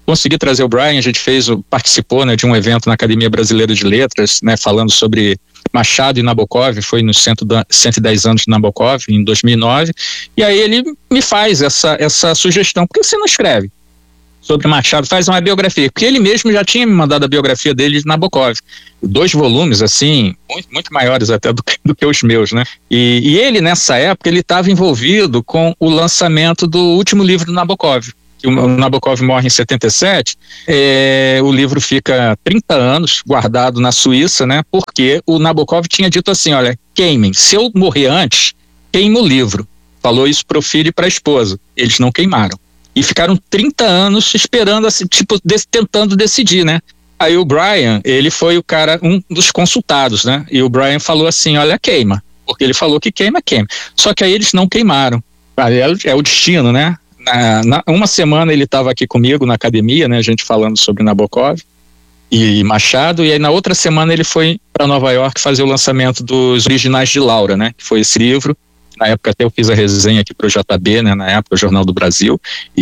consegui trazer o Brian, a gente fez, participou, né, de um evento na Academia Brasileira de Letras, né, falando sobre Machado e Nabokov, foi nos cento e dez anos de Nabokov, em dois mil e nove, e aí ele me faz essa, essa sugestão: por que você não escreve sobre Machado, faz uma biografia? Porque ele mesmo já tinha me mandado a biografia dele de Nabokov, dois volumes, assim, muito, muito maiores até do que, do que os meus, né? E, e ele, nessa época, ele estava envolvido com o lançamento do último livro do Nabokov. O Nabokov morre em setenta e sete, é, o livro fica trinta anos guardado na Suíça, né? Porque o Nabokov tinha dito assim: olha, queimem, se eu morrer antes, queime o livro. Falou isso para o filho e para a esposa. Eles não queimaram. E ficaram trinta anos esperando, assim, tipo, de, tentando decidir, né? Aí o Brian, ele foi o cara, um dos consultados, né? E o Brian falou assim: olha, queima. Porque ele falou que queima, queima. Só que aí eles não queimaram. É, é o destino, né? Na, na, uma semana ele estava aqui comigo na academia, né, a gente falando sobre Nabokov e Machado, e aí na outra semana ele foi para Nova York fazer o lançamento dos Originais de Laura, né, que foi esse livro. Na época até eu fiz a resenha aqui para o J B, né, na época, o Jornal do Brasil,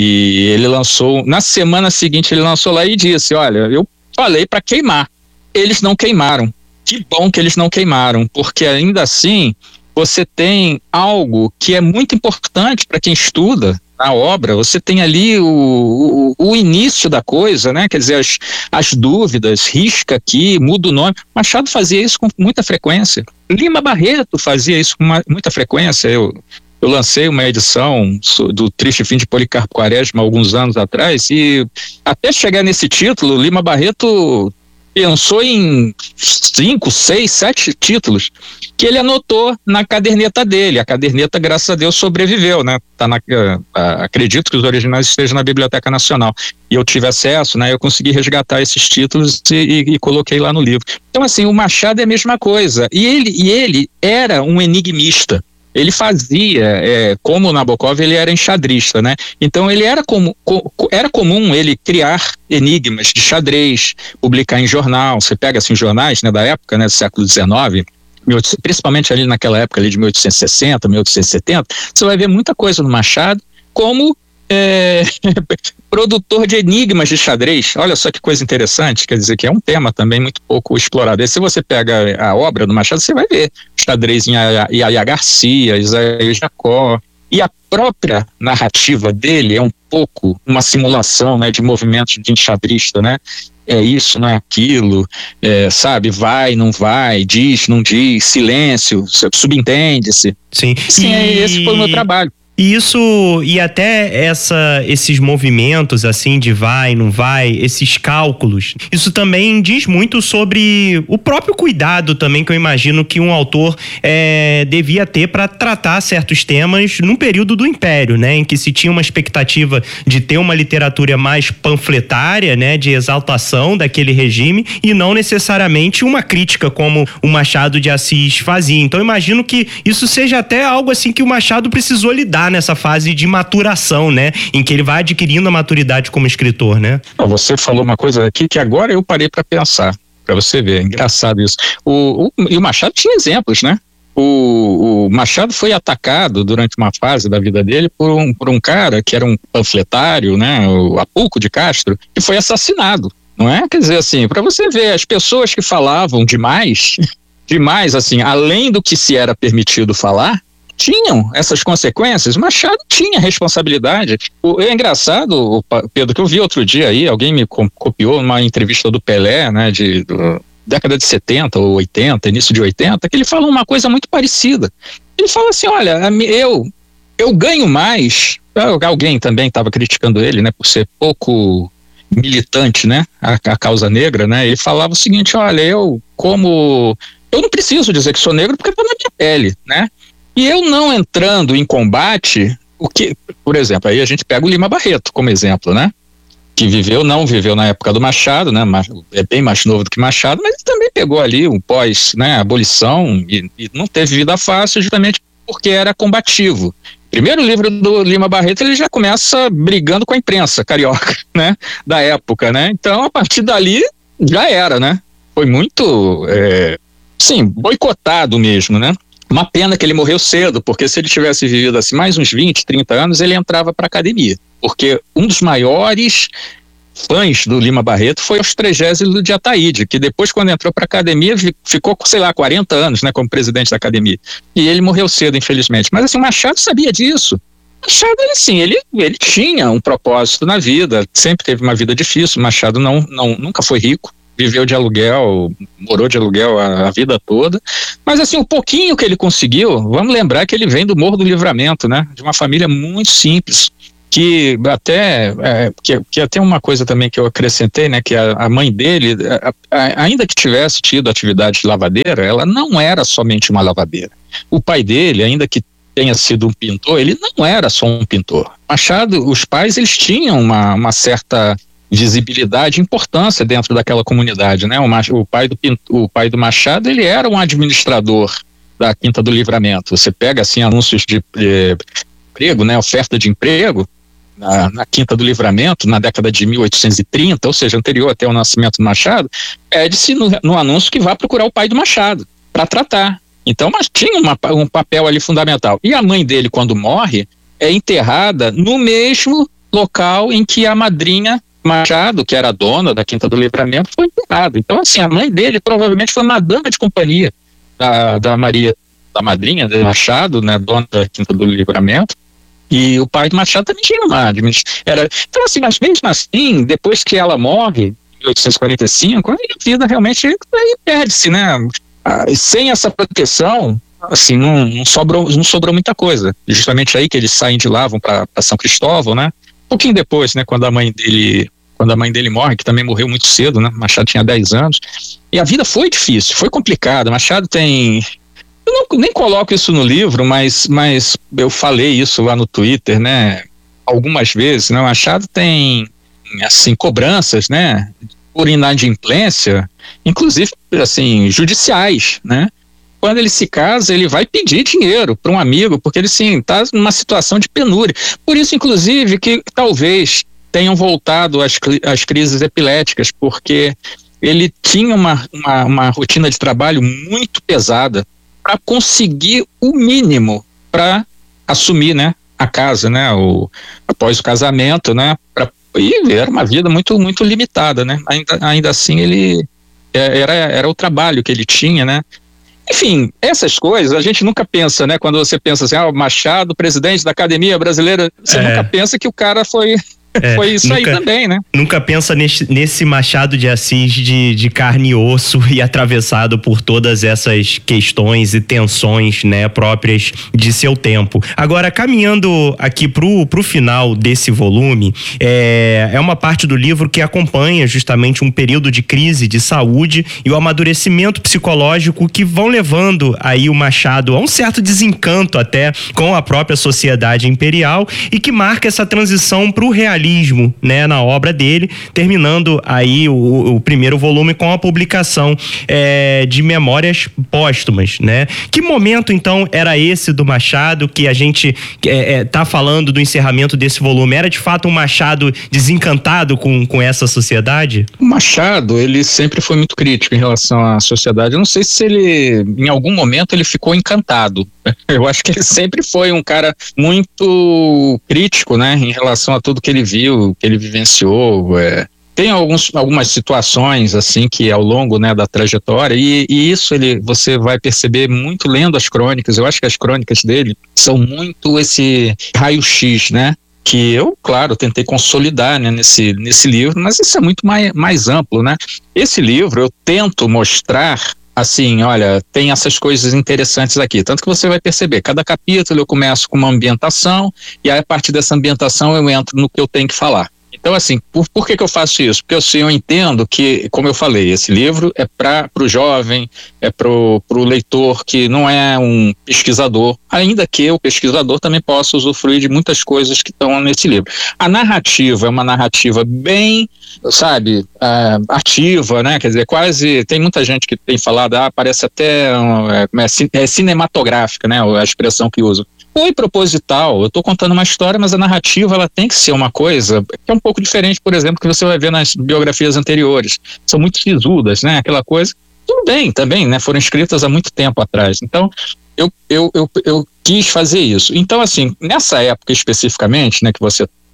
e ele lançou, na semana seguinte ele lançou lá e disse: olha, eu falei para queimar, eles não queimaram. Que bom que eles não queimaram, porque ainda assim você tem algo que é muito importante para quem estuda a obra. Você tem ali o, o, o início da coisa, né? Quer dizer, as, as dúvidas, risca aqui, muda o nome. Machado fazia isso com muita frequência. Lima Barreto fazia isso com uma, muita frequência. Eu, eu lancei uma edição do Triste Fim de Policarpo Quaresma alguns anos atrás, e até chegar nesse título, Lima Barreto pensou em cinco, seis, sete títulos que ele anotou na caderneta dele. A caderneta, graças a Deus, sobreviveu, né? Tá na, uh, acredito que os originais estejam na Biblioteca Nacional. E eu tive acesso, né? Eu consegui resgatar esses títulos e, e, e coloquei lá no livro. Então, assim, o Machado é a mesma coisa. E ele, e ele era um enigmista. Ele fazia, é, como o Nabokov, ele era enxadrista, né? Então ele era, como, co, era comum ele criar enigmas de xadrez, publicar em jornal. Você pega assim jornais, né, da época, né, do século dezenove, principalmente ali naquela época ali de mil oitocentos e sessenta, mil oitocentos e setenta, você vai ver muita coisa no Machado como é, produtor de enigmas de xadrez. Olha só que coisa interessante, quer dizer que é um tema também muito pouco explorado. E se você pega a obra do Machado, você vai ver xadrez em Yaya Garcia, Isaías Jacó, e a própria narrativa dele é um pouco uma simulação, né, de movimentos de enxadrista, né? É isso, não é aquilo, é, sabe, vai, não vai, diz, não diz, silêncio, subentende-se. Sim, Sim, e... esse foi o meu trabalho. E isso, e até essa, esses movimentos assim de vai, não vai, esses cálculos, isso também diz muito sobre o próprio cuidado também que eu imagino que um autor é, devia ter para tratar certos temas num período do Império, né, em que se tinha uma expectativa de ter uma literatura mais panfletária, né, de exaltação daquele regime e não necessariamente uma crítica como o Machado de Assis fazia. Então eu imagino que isso seja até algo assim que o Machado precisou lidar nessa fase de maturação, né? Em que ele vai adquirindo a maturidade como escritor, né? Você falou uma coisa aqui que agora eu parei para pensar, para você ver, é engraçado isso. O, o, e o Machado tinha exemplos, né? O, o Machado foi atacado durante uma fase da vida dele por um, por um cara que era um panfletário, né? O Apulco de Castro, que foi assassinado, não é? Quer dizer assim, para você ver, as pessoas que falavam demais, demais assim, além do que se era permitido falar, tinham essas consequências. Machado tinha responsabilidade. O, é engraçado, Pedro, que eu vi outro dia aí, alguém me copiou numa entrevista do Pelé, né, de do, década de setenta ou oitenta, início de oitenta, que ele fala uma coisa muito parecida. Ele fala assim, olha, eu, eu ganho mais, alguém também estava criticando ele, né, por ser pouco militante, né, a, a causa negra, né, ele falava o seguinte, olha, eu como, eu não preciso dizer que sou negro porque está na minha pele, né, e eu não entrando em combate, o que, por exemplo, aí a gente pega o Lima Barreto como exemplo, né? Que viveu, não viveu na época do Machado, né? É bem mais novo do que Machado, mas ele também pegou ali um pós, né? Abolição e, e não teve vida fácil justamente porque era combativo. Primeiro livro do Lima Barreto, ele já começa brigando com a imprensa carioca, né? Da época, né? Então, a partir dali, já era, né? Foi muito, é, sim, boicotado mesmo, né? Uma pena que ele morreu cedo, porque se ele tivesse vivido assim mais uns vinte, trinta anos, ele entrava para a academia. Porque um dos maiores fãs do Lima Barreto foi aos trigésimos de Ataíde, que depois, quando entrou para a academia, ficou, sei lá, quarenta anos, né, como presidente da academia. E ele morreu cedo, infelizmente. Mas assim, o Machado sabia disso. Machado, ele sim, ele, ele tinha um propósito na vida, sempre teve uma vida difícil. Machado não, não, nunca foi rico, viveu de aluguel, morou de aluguel a, a vida toda. Mas assim, o pouquinho que ele conseguiu, vamos lembrar que ele vem do Morro do Livramento, né, de uma família muito simples. Que até, é, que, que até uma coisa também que eu acrescentei, né, que a, a mãe dele, a, a, ainda que tivesse tido atividade de lavadeira, ela não era somente uma lavadeira. O pai dele, ainda que tenha sido um pintor, ele não era só um pintor. Machado, os pais, eles tinham uma, uma certa visibilidade e importância dentro daquela comunidade, né? O, o, pai do, o pai do Machado, ele era um administrador da Quinta do Livramento. Você pega, assim, anúncios de, de emprego, né, oferta de emprego, Na, na Quinta do Livramento, na década de mil oitocentos e trinta, ou seja, anterior até o nascimento do Machado, pede-se no, no anúncio que vá procurar o pai do Machado para tratar. Então, mas tinha uma, um papel ali fundamental. E a mãe dele, quando morre, é enterrada no mesmo local em que a madrinha Machado, que era a dona da Quinta do Livramento, foi enterrada. Então, assim, a mãe dele provavelmente foi uma dama de companhia da, da Maria, da madrinha de Machado, né, dona da Quinta do Livramento. E o pai do Machado também tinha uma era Então, assim, mas mesmo assim, depois que ela morre, em mil oitocentos e quarenta e cinco, a vida realmente perde-se, né? Ah, sem essa proteção, assim, não, não, sobrou, não sobrou muita coisa. Justamente aí que eles saem de lá, vão para São Cristóvão, né? Um pouquinho depois, né? Quando a mãe dele, quando a mãe dele morre, que também morreu muito cedo, né? Machado tinha dez anos. E a vida foi difícil, foi complicada. Machado tem... Eu não, nem coloco isso no livro, mas, mas eu falei isso lá no Twitter, né? Algumas vezes, né? O Machado tem, assim, cobranças, né? Por inadimplência, inclusive, assim, judiciais, né? Quando ele se casa, ele vai pedir dinheiro para um amigo, porque ele, sim, está numa situação de penúria. Por isso, inclusive, que talvez tenham voltado as, as crises epiléticas, porque ele tinha uma, uma, uma rotina de trabalho muito pesada, para conseguir o mínimo para assumir, né, a casa, né, o, após o casamento, né, pra, e era uma vida muito, muito limitada, né, ainda, ainda assim ele, era, era o trabalho que ele tinha, né. Enfim, essas coisas a gente nunca pensa, né, quando você pensa assim, ah, o Machado, presidente da Academia Brasileira, você é. nunca pensa que o cara foi... É, foi isso nunca, aí também, né? Nunca pensa nesse, nesse Machado de Assis de, de carne e osso e atravessado por todas essas questões e tensões, né, próprias de seu tempo. Agora, caminhando aqui pro, pro final desse volume, é, é uma parte do livro que acompanha justamente um período de crise de saúde e o amadurecimento psicológico que vão levando aí o Machado a um certo desencanto até com a própria sociedade imperial e que marca essa transição pro realismo, né, na obra dele, terminando aí o, o primeiro volume com a publicação é, de Memórias Póstumas, né? Que momento, então, era esse do Machado que a gente é, é, tá falando do encerramento desse volume? Era de fato um Machado desencantado com, com essa sociedade? O Machado, ele sempre foi muito crítico em relação à sociedade. Eu não sei se ele, em algum momento, ele ficou encantado. Eu acho que ele sempre foi um cara muito crítico, né, em relação a tudo que ele viu, que ele vivenciou. É. Tem alguns, algumas situações assim que ao longo, né, da trajetória, e, e isso ele, você vai perceber muito lendo as crônicas. Eu acho que as crônicas dele são muito esse raio-x, né, que eu, claro, tentei consolidar, né, nesse, nesse livro, mas isso é muito mais, mais amplo, né. Esse livro eu tento mostrar assim, olha, tem essas coisas interessantes aqui, tanto que você vai perceber, cada capítulo eu começo com uma ambientação e aí a partir dessa ambientação eu entro no que eu tenho que falar. Então, assim, por, por que que eu faço isso? Porque assim, eu entendo que, como eu falei, esse livro é para o jovem, é para o leitor que não é um pesquisador, ainda que o pesquisador também possa usufruir de muitas coisas que estão nesse livro. A narrativa é uma narrativa bem, sabe, uh, ativa, né? Quer dizer, quase, tem muita gente que tem falado, ah, parece até é, é cinematográfica, né? A expressão que usa. Foi proposital, eu estou contando uma história, mas a narrativa ela tem que ser uma coisa que é um pouco diferente, por exemplo, que você vai ver nas biografias anteriores. São muito sisudas, né? Aquela coisa, tudo bem também, né? Foram escritas há muito tempo atrás. Então, eu, eu, eu, eu quis fazer isso. Então, assim, nessa época especificamente, né, que você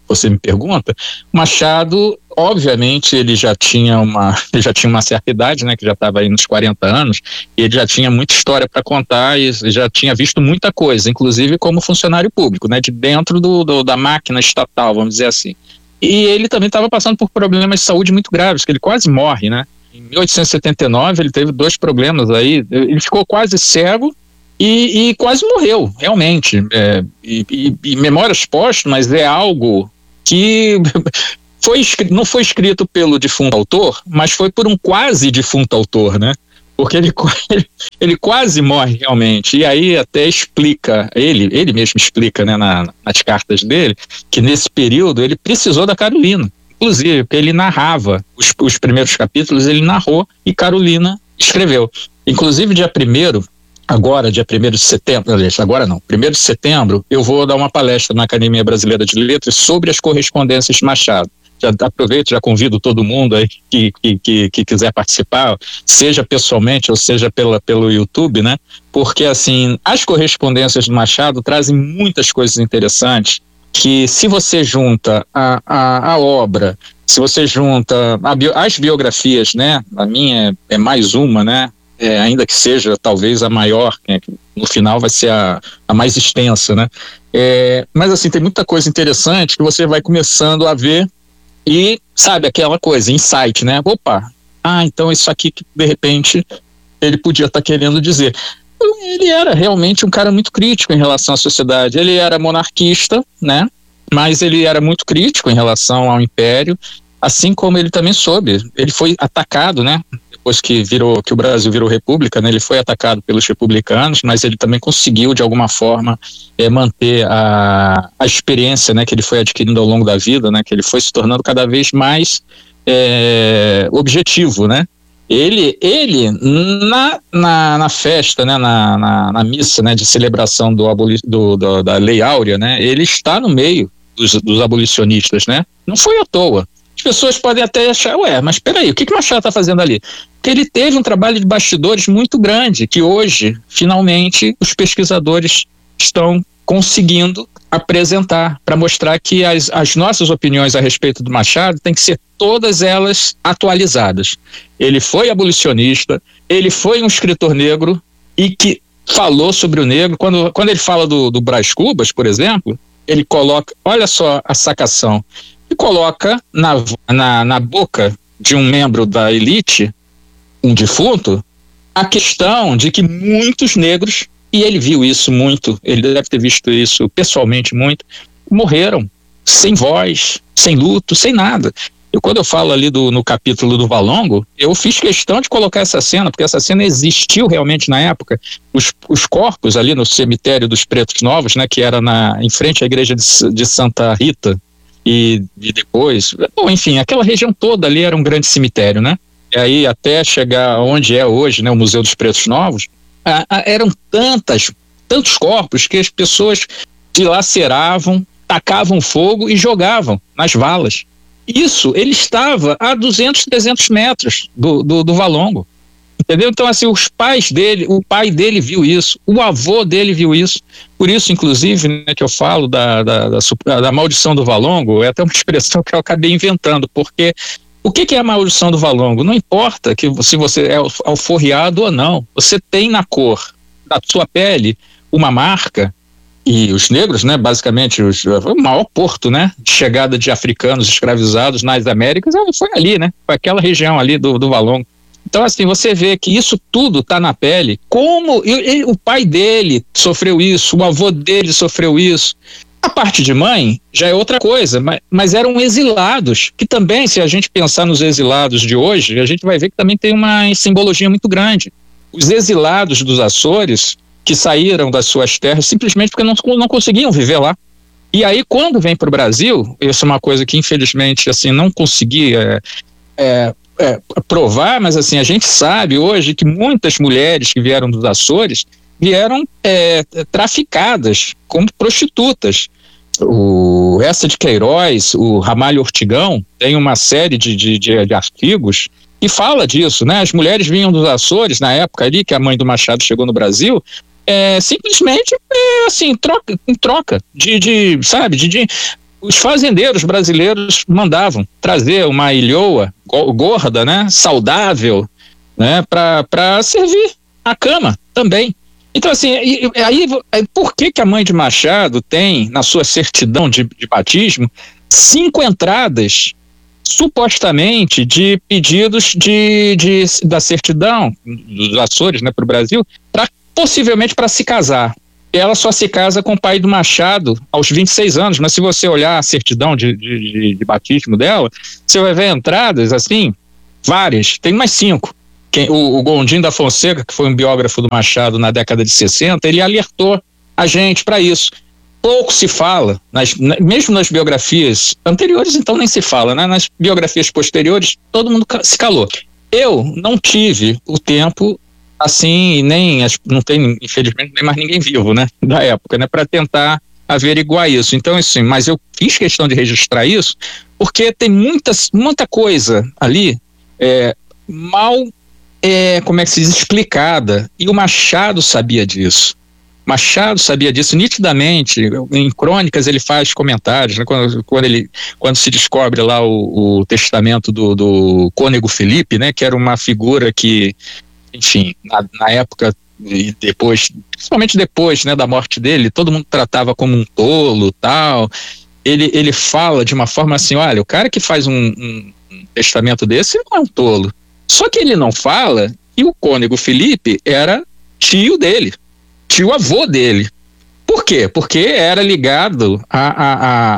você me pergunta, Machado, obviamente, ele já tinha uma, ele já tinha uma certa idade, né, que já estava aí nos quarenta anos, e ele já tinha muita história para contar e já tinha visto muita coisa, inclusive como funcionário público, né, de dentro do, do, da máquina estatal, vamos dizer assim. E ele também estava passando por problemas de saúde muito graves, que ele quase morre, né? Em mil oitocentos e setenta e nove ele teve dois problemas aí, ele ficou quase cego e, e quase morreu, realmente. É, e, e, e Memórias Póstumas é algo que foi, não foi escrito pelo defunto autor, mas foi por um quase defunto autor, né? Porque ele, ele, ele quase morre realmente, e aí até explica, ele, ele mesmo explica, né, na, nas cartas dele, que nesse período ele precisou da Carolina, inclusive, porque ele narrava os, os primeiros capítulos, ele narrou e Carolina escreveu. Inclusive, dia primeiro, agora, dia primeiro de setembro, agora não, primeiro de setembro, eu vou dar uma palestra na Academia Brasileira de Letras sobre as correspondências de Machado. Já aproveito, já convido todo mundo aí que, que, que, que quiser participar, seja pessoalmente ou seja pela, pelo YouTube, né? Porque, assim, as correspondências de Machado trazem muitas coisas interessantes que, se você junta a, a, a obra, se você junta a bio, as biografias, né? A minha é, é mais uma, né? É, ainda que seja talvez a maior, né? No final vai ser a, a mais extensa, né? É, mas, assim, tem muita coisa interessante que você vai começando a ver. E, sabe, aquela coisa, insight, né? Opa, ah, então isso aqui que de repente ele podia estar querendo dizer. Ele era realmente um cara muito crítico em relação à sociedade. Ele era monarquista, né? Mas ele era muito crítico em relação ao império, assim como ele também soube. Ele foi atacado, né? Depois que, virou, que o Brasil virou república, né? Ele foi atacado pelos republicanos, mas ele também conseguiu, de alguma forma, é, manter a, a experiência, né, que ele foi adquirindo ao longo da vida, né? Que ele foi se tornando cada vez mais é, objetivo, né? Ele, ele na, na, na festa, né, na, na, na missa, né, de celebração do, aboli, do, do, da Lei Áurea, né? Ele está no meio dos, dos abolicionistas, né? Não foi à toa. As pessoas podem até achar, ué, mas peraí, o que que Machado está fazendo ali? Porque ele teve um trabalho de bastidores muito grande, que hoje, finalmente, os pesquisadores estão conseguindo apresentar, para mostrar que as, as nossas opiniões a respeito do Machado têm que ser todas elas atualizadas. Ele foi abolicionista, ele foi um escritor negro e que falou sobre o negro. Quando, quando ele fala do, do Brás Cubas, por exemplo, ele coloca, olha só a sacação, e coloca na, na, na boca de um membro da elite, um defunto, a questão de que muitos negros, e ele viu isso muito, ele deve ter visto isso pessoalmente muito, morreram sem voz, sem luto, sem nada. E quando eu falo ali do, no capítulo do Valongo, eu fiz questão de colocar essa cena, porque essa cena existiu realmente na época. Os, os corpos ali no cemitério dos Pretos Novos, né, que era na, em frente à igreja de, de Santa Rita, E, e depois, bom, enfim, aquela região toda ali era um grande cemitério, né? E aí até chegar onde é hoje, né, o Museu dos Pretos Novos, a, a, eram tantas, tantos corpos que as pessoas dilaceravam, tacavam fogo e jogavam nas valas. Isso, ele estava a duzentos, trezentos metros do, do, do Valongo. Entendeu? Então, assim, os pais dele, o pai dele viu isso, o avô dele viu isso. Por isso, inclusive, né, que eu falo da, da, da, da maldição do Valongo, é até uma expressão que eu acabei inventando, porque o que, que é a maldição do Valongo? Não importa que, se você é alforriado ou não, você tem na cor da sua pele uma marca, e os negros, né, basicamente, os, o maior porto, né, de chegada de africanos escravizados nas Américas, foi ali, né, foi aquela região ali do, do Valongo. Então, assim, você vê que isso tudo está na pele. Como ele, o pai dele sofreu isso, o avô dele sofreu isso. A parte de mãe já é outra coisa, mas, mas eram exilados, que também, se a gente pensar nos exilados de hoje, a gente vai ver que também tem uma simbologia muito grande. Os exilados dos Açores, que saíram das suas terras simplesmente porque não, não conseguiam viver lá. E aí, quando vem para o Brasil, isso é uma coisa que, infelizmente, assim, não consegui... É, é, É, provar, mas assim, a gente sabe hoje que muitas mulheres que vieram dos Açores vieram é, traficadas como prostitutas. O Essa de Queiroz, o Ramalho Ortigão, tem uma série de, de, de, de artigos que fala disso, né? As mulheres vinham dos Açores, na época ali que a mãe do Machado chegou no Brasil, é, simplesmente, é, assim, troca, em troca de, de sabe, de, de os fazendeiros brasileiros mandavam trazer uma ilhoa gorda, né, saudável, né, para servir a cama também. Então, assim, aí, por que que a mãe de Machado tem, na sua certidão de, de batismo, cinco entradas, supostamente, de pedidos de, de, da certidão dos Açores, né, para o Brasil, pra, possivelmente para se casar? Ela só se casa com o pai do Machado aos vinte e seis anos, mas se você olhar a certidão de, de, de batismo dela, você vai ver entradas, assim, várias, tem mais cinco. Quem, o, o Gondim da Fonseca, que foi um biógrafo do Machado na década de sessenta, ele alertou a gente para isso. Pouco se fala, nas, mesmo nas biografias anteriores, então nem se fala, né? Nas biografias posteriores, todo mundo se calou. Eu não tive o tempo, assim, nem, não tem, infelizmente, nem mais ninguém vivo, né? Da época, né? Para tentar averiguar isso. Então, assim, mas eu fiz questão de registrar isso, porque tem muitas, muita coisa ali é, mal, é, como é que se diz, explicada, e o Machado sabia disso. Machado sabia disso nitidamente. Em Crônicas ele faz comentários, né? quando, quando, ele, quando se descobre lá o, o testamento do, do Cônego Felipe, né? Que era uma figura que, enfim, na, na época e depois, principalmente depois, né, da morte dele, todo mundo tratava como um tolo, tal. Ele, ele fala de uma forma assim, olha, o cara que faz um, um, um testamento desse não é um tolo. Só que ele não fala que o Cônego Felipe era tio dele. Tio avô dele. Por quê? Porque era ligado à, à,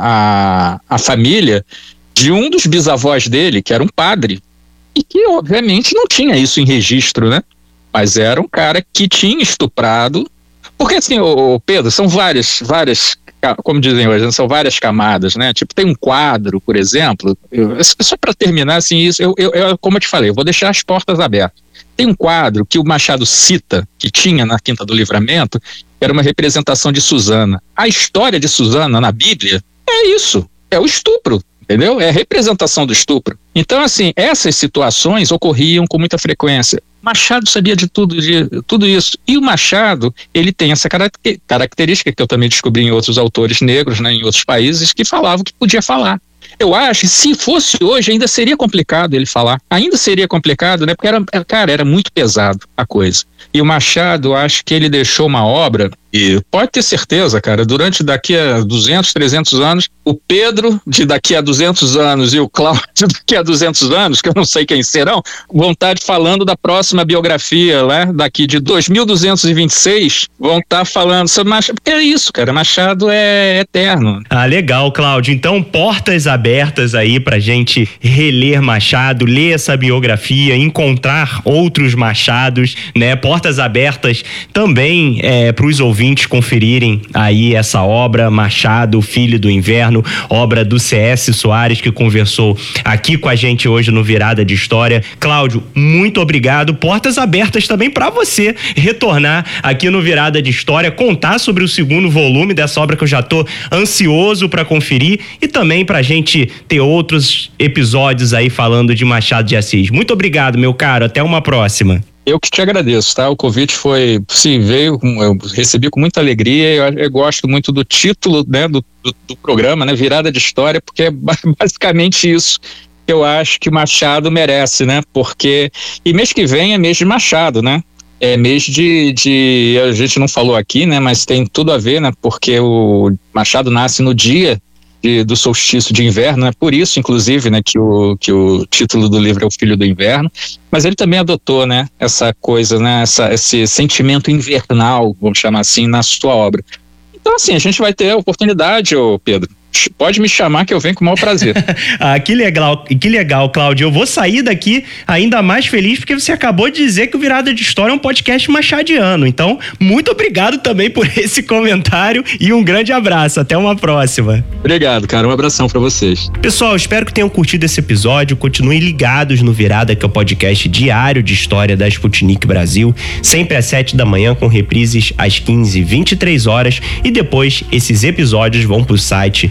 à, à família de um dos bisavós dele, que era um padre, e que obviamente não tinha isso em registro, né? Mas era um cara que tinha estuprado, porque assim, ô, ô Pedro, são várias, várias, como dizem hoje, são várias camadas, né? Tipo, tem um quadro, por exemplo, eu, só para terminar, assim, isso, eu, eu, eu, como eu te falei, eu vou deixar as portas abertas. Tem um quadro que o Machado cita, que tinha na Quinta do Livramento, que era uma representação de Susana. A história de Susana na Bíblia é isso, é o estupro, entendeu? É a representação do estupro. Então, assim, essas situações ocorriam com muita frequência. Machado sabia de tudo, de tudo isso. E o Machado, ele tem essa característica que eu também descobri em outros autores negros, né, em outros países, que falavam que podia falar. Eu acho que se fosse hoje ainda seria complicado ele falar. Ainda seria complicado, né? Porque era, cara, era muito pesado a coisa. E o Machado, eu acho que ele deixou uma obra, e pode ter certeza, cara, durante daqui a duzentos, trezentos anos, o Pedro de daqui a duzentos anos e o Cláudio daqui a duzentos anos, que eu não sei quem serão, vão estar falando da próxima biografia, né? Daqui de dois mil duzentos e vinte e seis, vão estar falando sobre Machado. Porque é isso, cara, Machado é eterno. Ah, legal, Cláudio. Então, portas abertas aí pra gente reler Machado, ler essa biografia, encontrar outros Machados, né? Portas abertas também é, para os ouvintes conferirem aí essa obra, Machado, Filho do Inverno, obra do C S Soares, que conversou aqui com a gente hoje no Virada de História. Cláudio, muito obrigado. Portas abertas também para você retornar aqui no Virada de História, contar sobre o segundo volume dessa obra que eu já tô ansioso para conferir, e também pra gente ter outros episódios aí falando de Machado de Assis. Muito obrigado, meu caro. Até uma próxima. Eu que te agradeço, tá? O convite foi, sim, veio, eu recebi com muita alegria. Eu, eu gosto muito do título, né, do, do, do programa, né, Virada de História, porque é basicamente isso que eu acho que o Machado merece, né? Porque, e mês que vem é mês de Machado, né? É mês de, de, a gente não falou aqui, né, mas tem tudo a ver, né? Porque o Machado nasce no dia De, do solstício de inverno, é por isso, inclusive, né, que o, que o título do livro é O Filho do Inverno, mas ele também adotou, né, essa coisa, né, essa, esse sentimento invernal, vamos chamar assim, na sua obra. Então, assim, a gente vai ter a oportunidade, ô Pedro, pode me chamar que eu venho com o maior prazer. Ah, que legal, que legal, Cláudio. Eu vou sair daqui ainda mais feliz porque você acabou de dizer que o Virada de História é um podcast machadiano. Então, muito obrigado também por esse comentário e um grande abraço. Até uma próxima. Obrigado, cara. Um abração pra vocês. Pessoal, espero que tenham curtido esse episódio. Continuem ligados no Virada, que é o podcast diário de história da Sputnik Brasil, sempre às sete da manhã, com reprises às quinze e vinte e três horas, e depois esses episódios vão pro site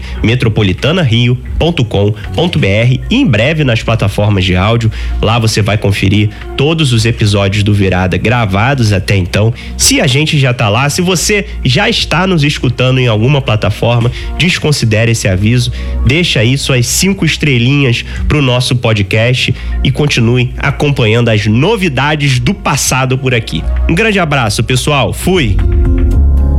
metropolitana rio ponto com ponto b r e em breve nas plataformas de áudio. Lá você vai conferir todos os episódios do Virada gravados até então. Se a gente já tá lá, se você já está nos escutando em alguma plataforma, desconsidere esse aviso, deixa aí suas cinco estrelinhas pro nosso podcast e continue acompanhando as novidades do passado por aqui. Um grande abraço, pessoal. Fui!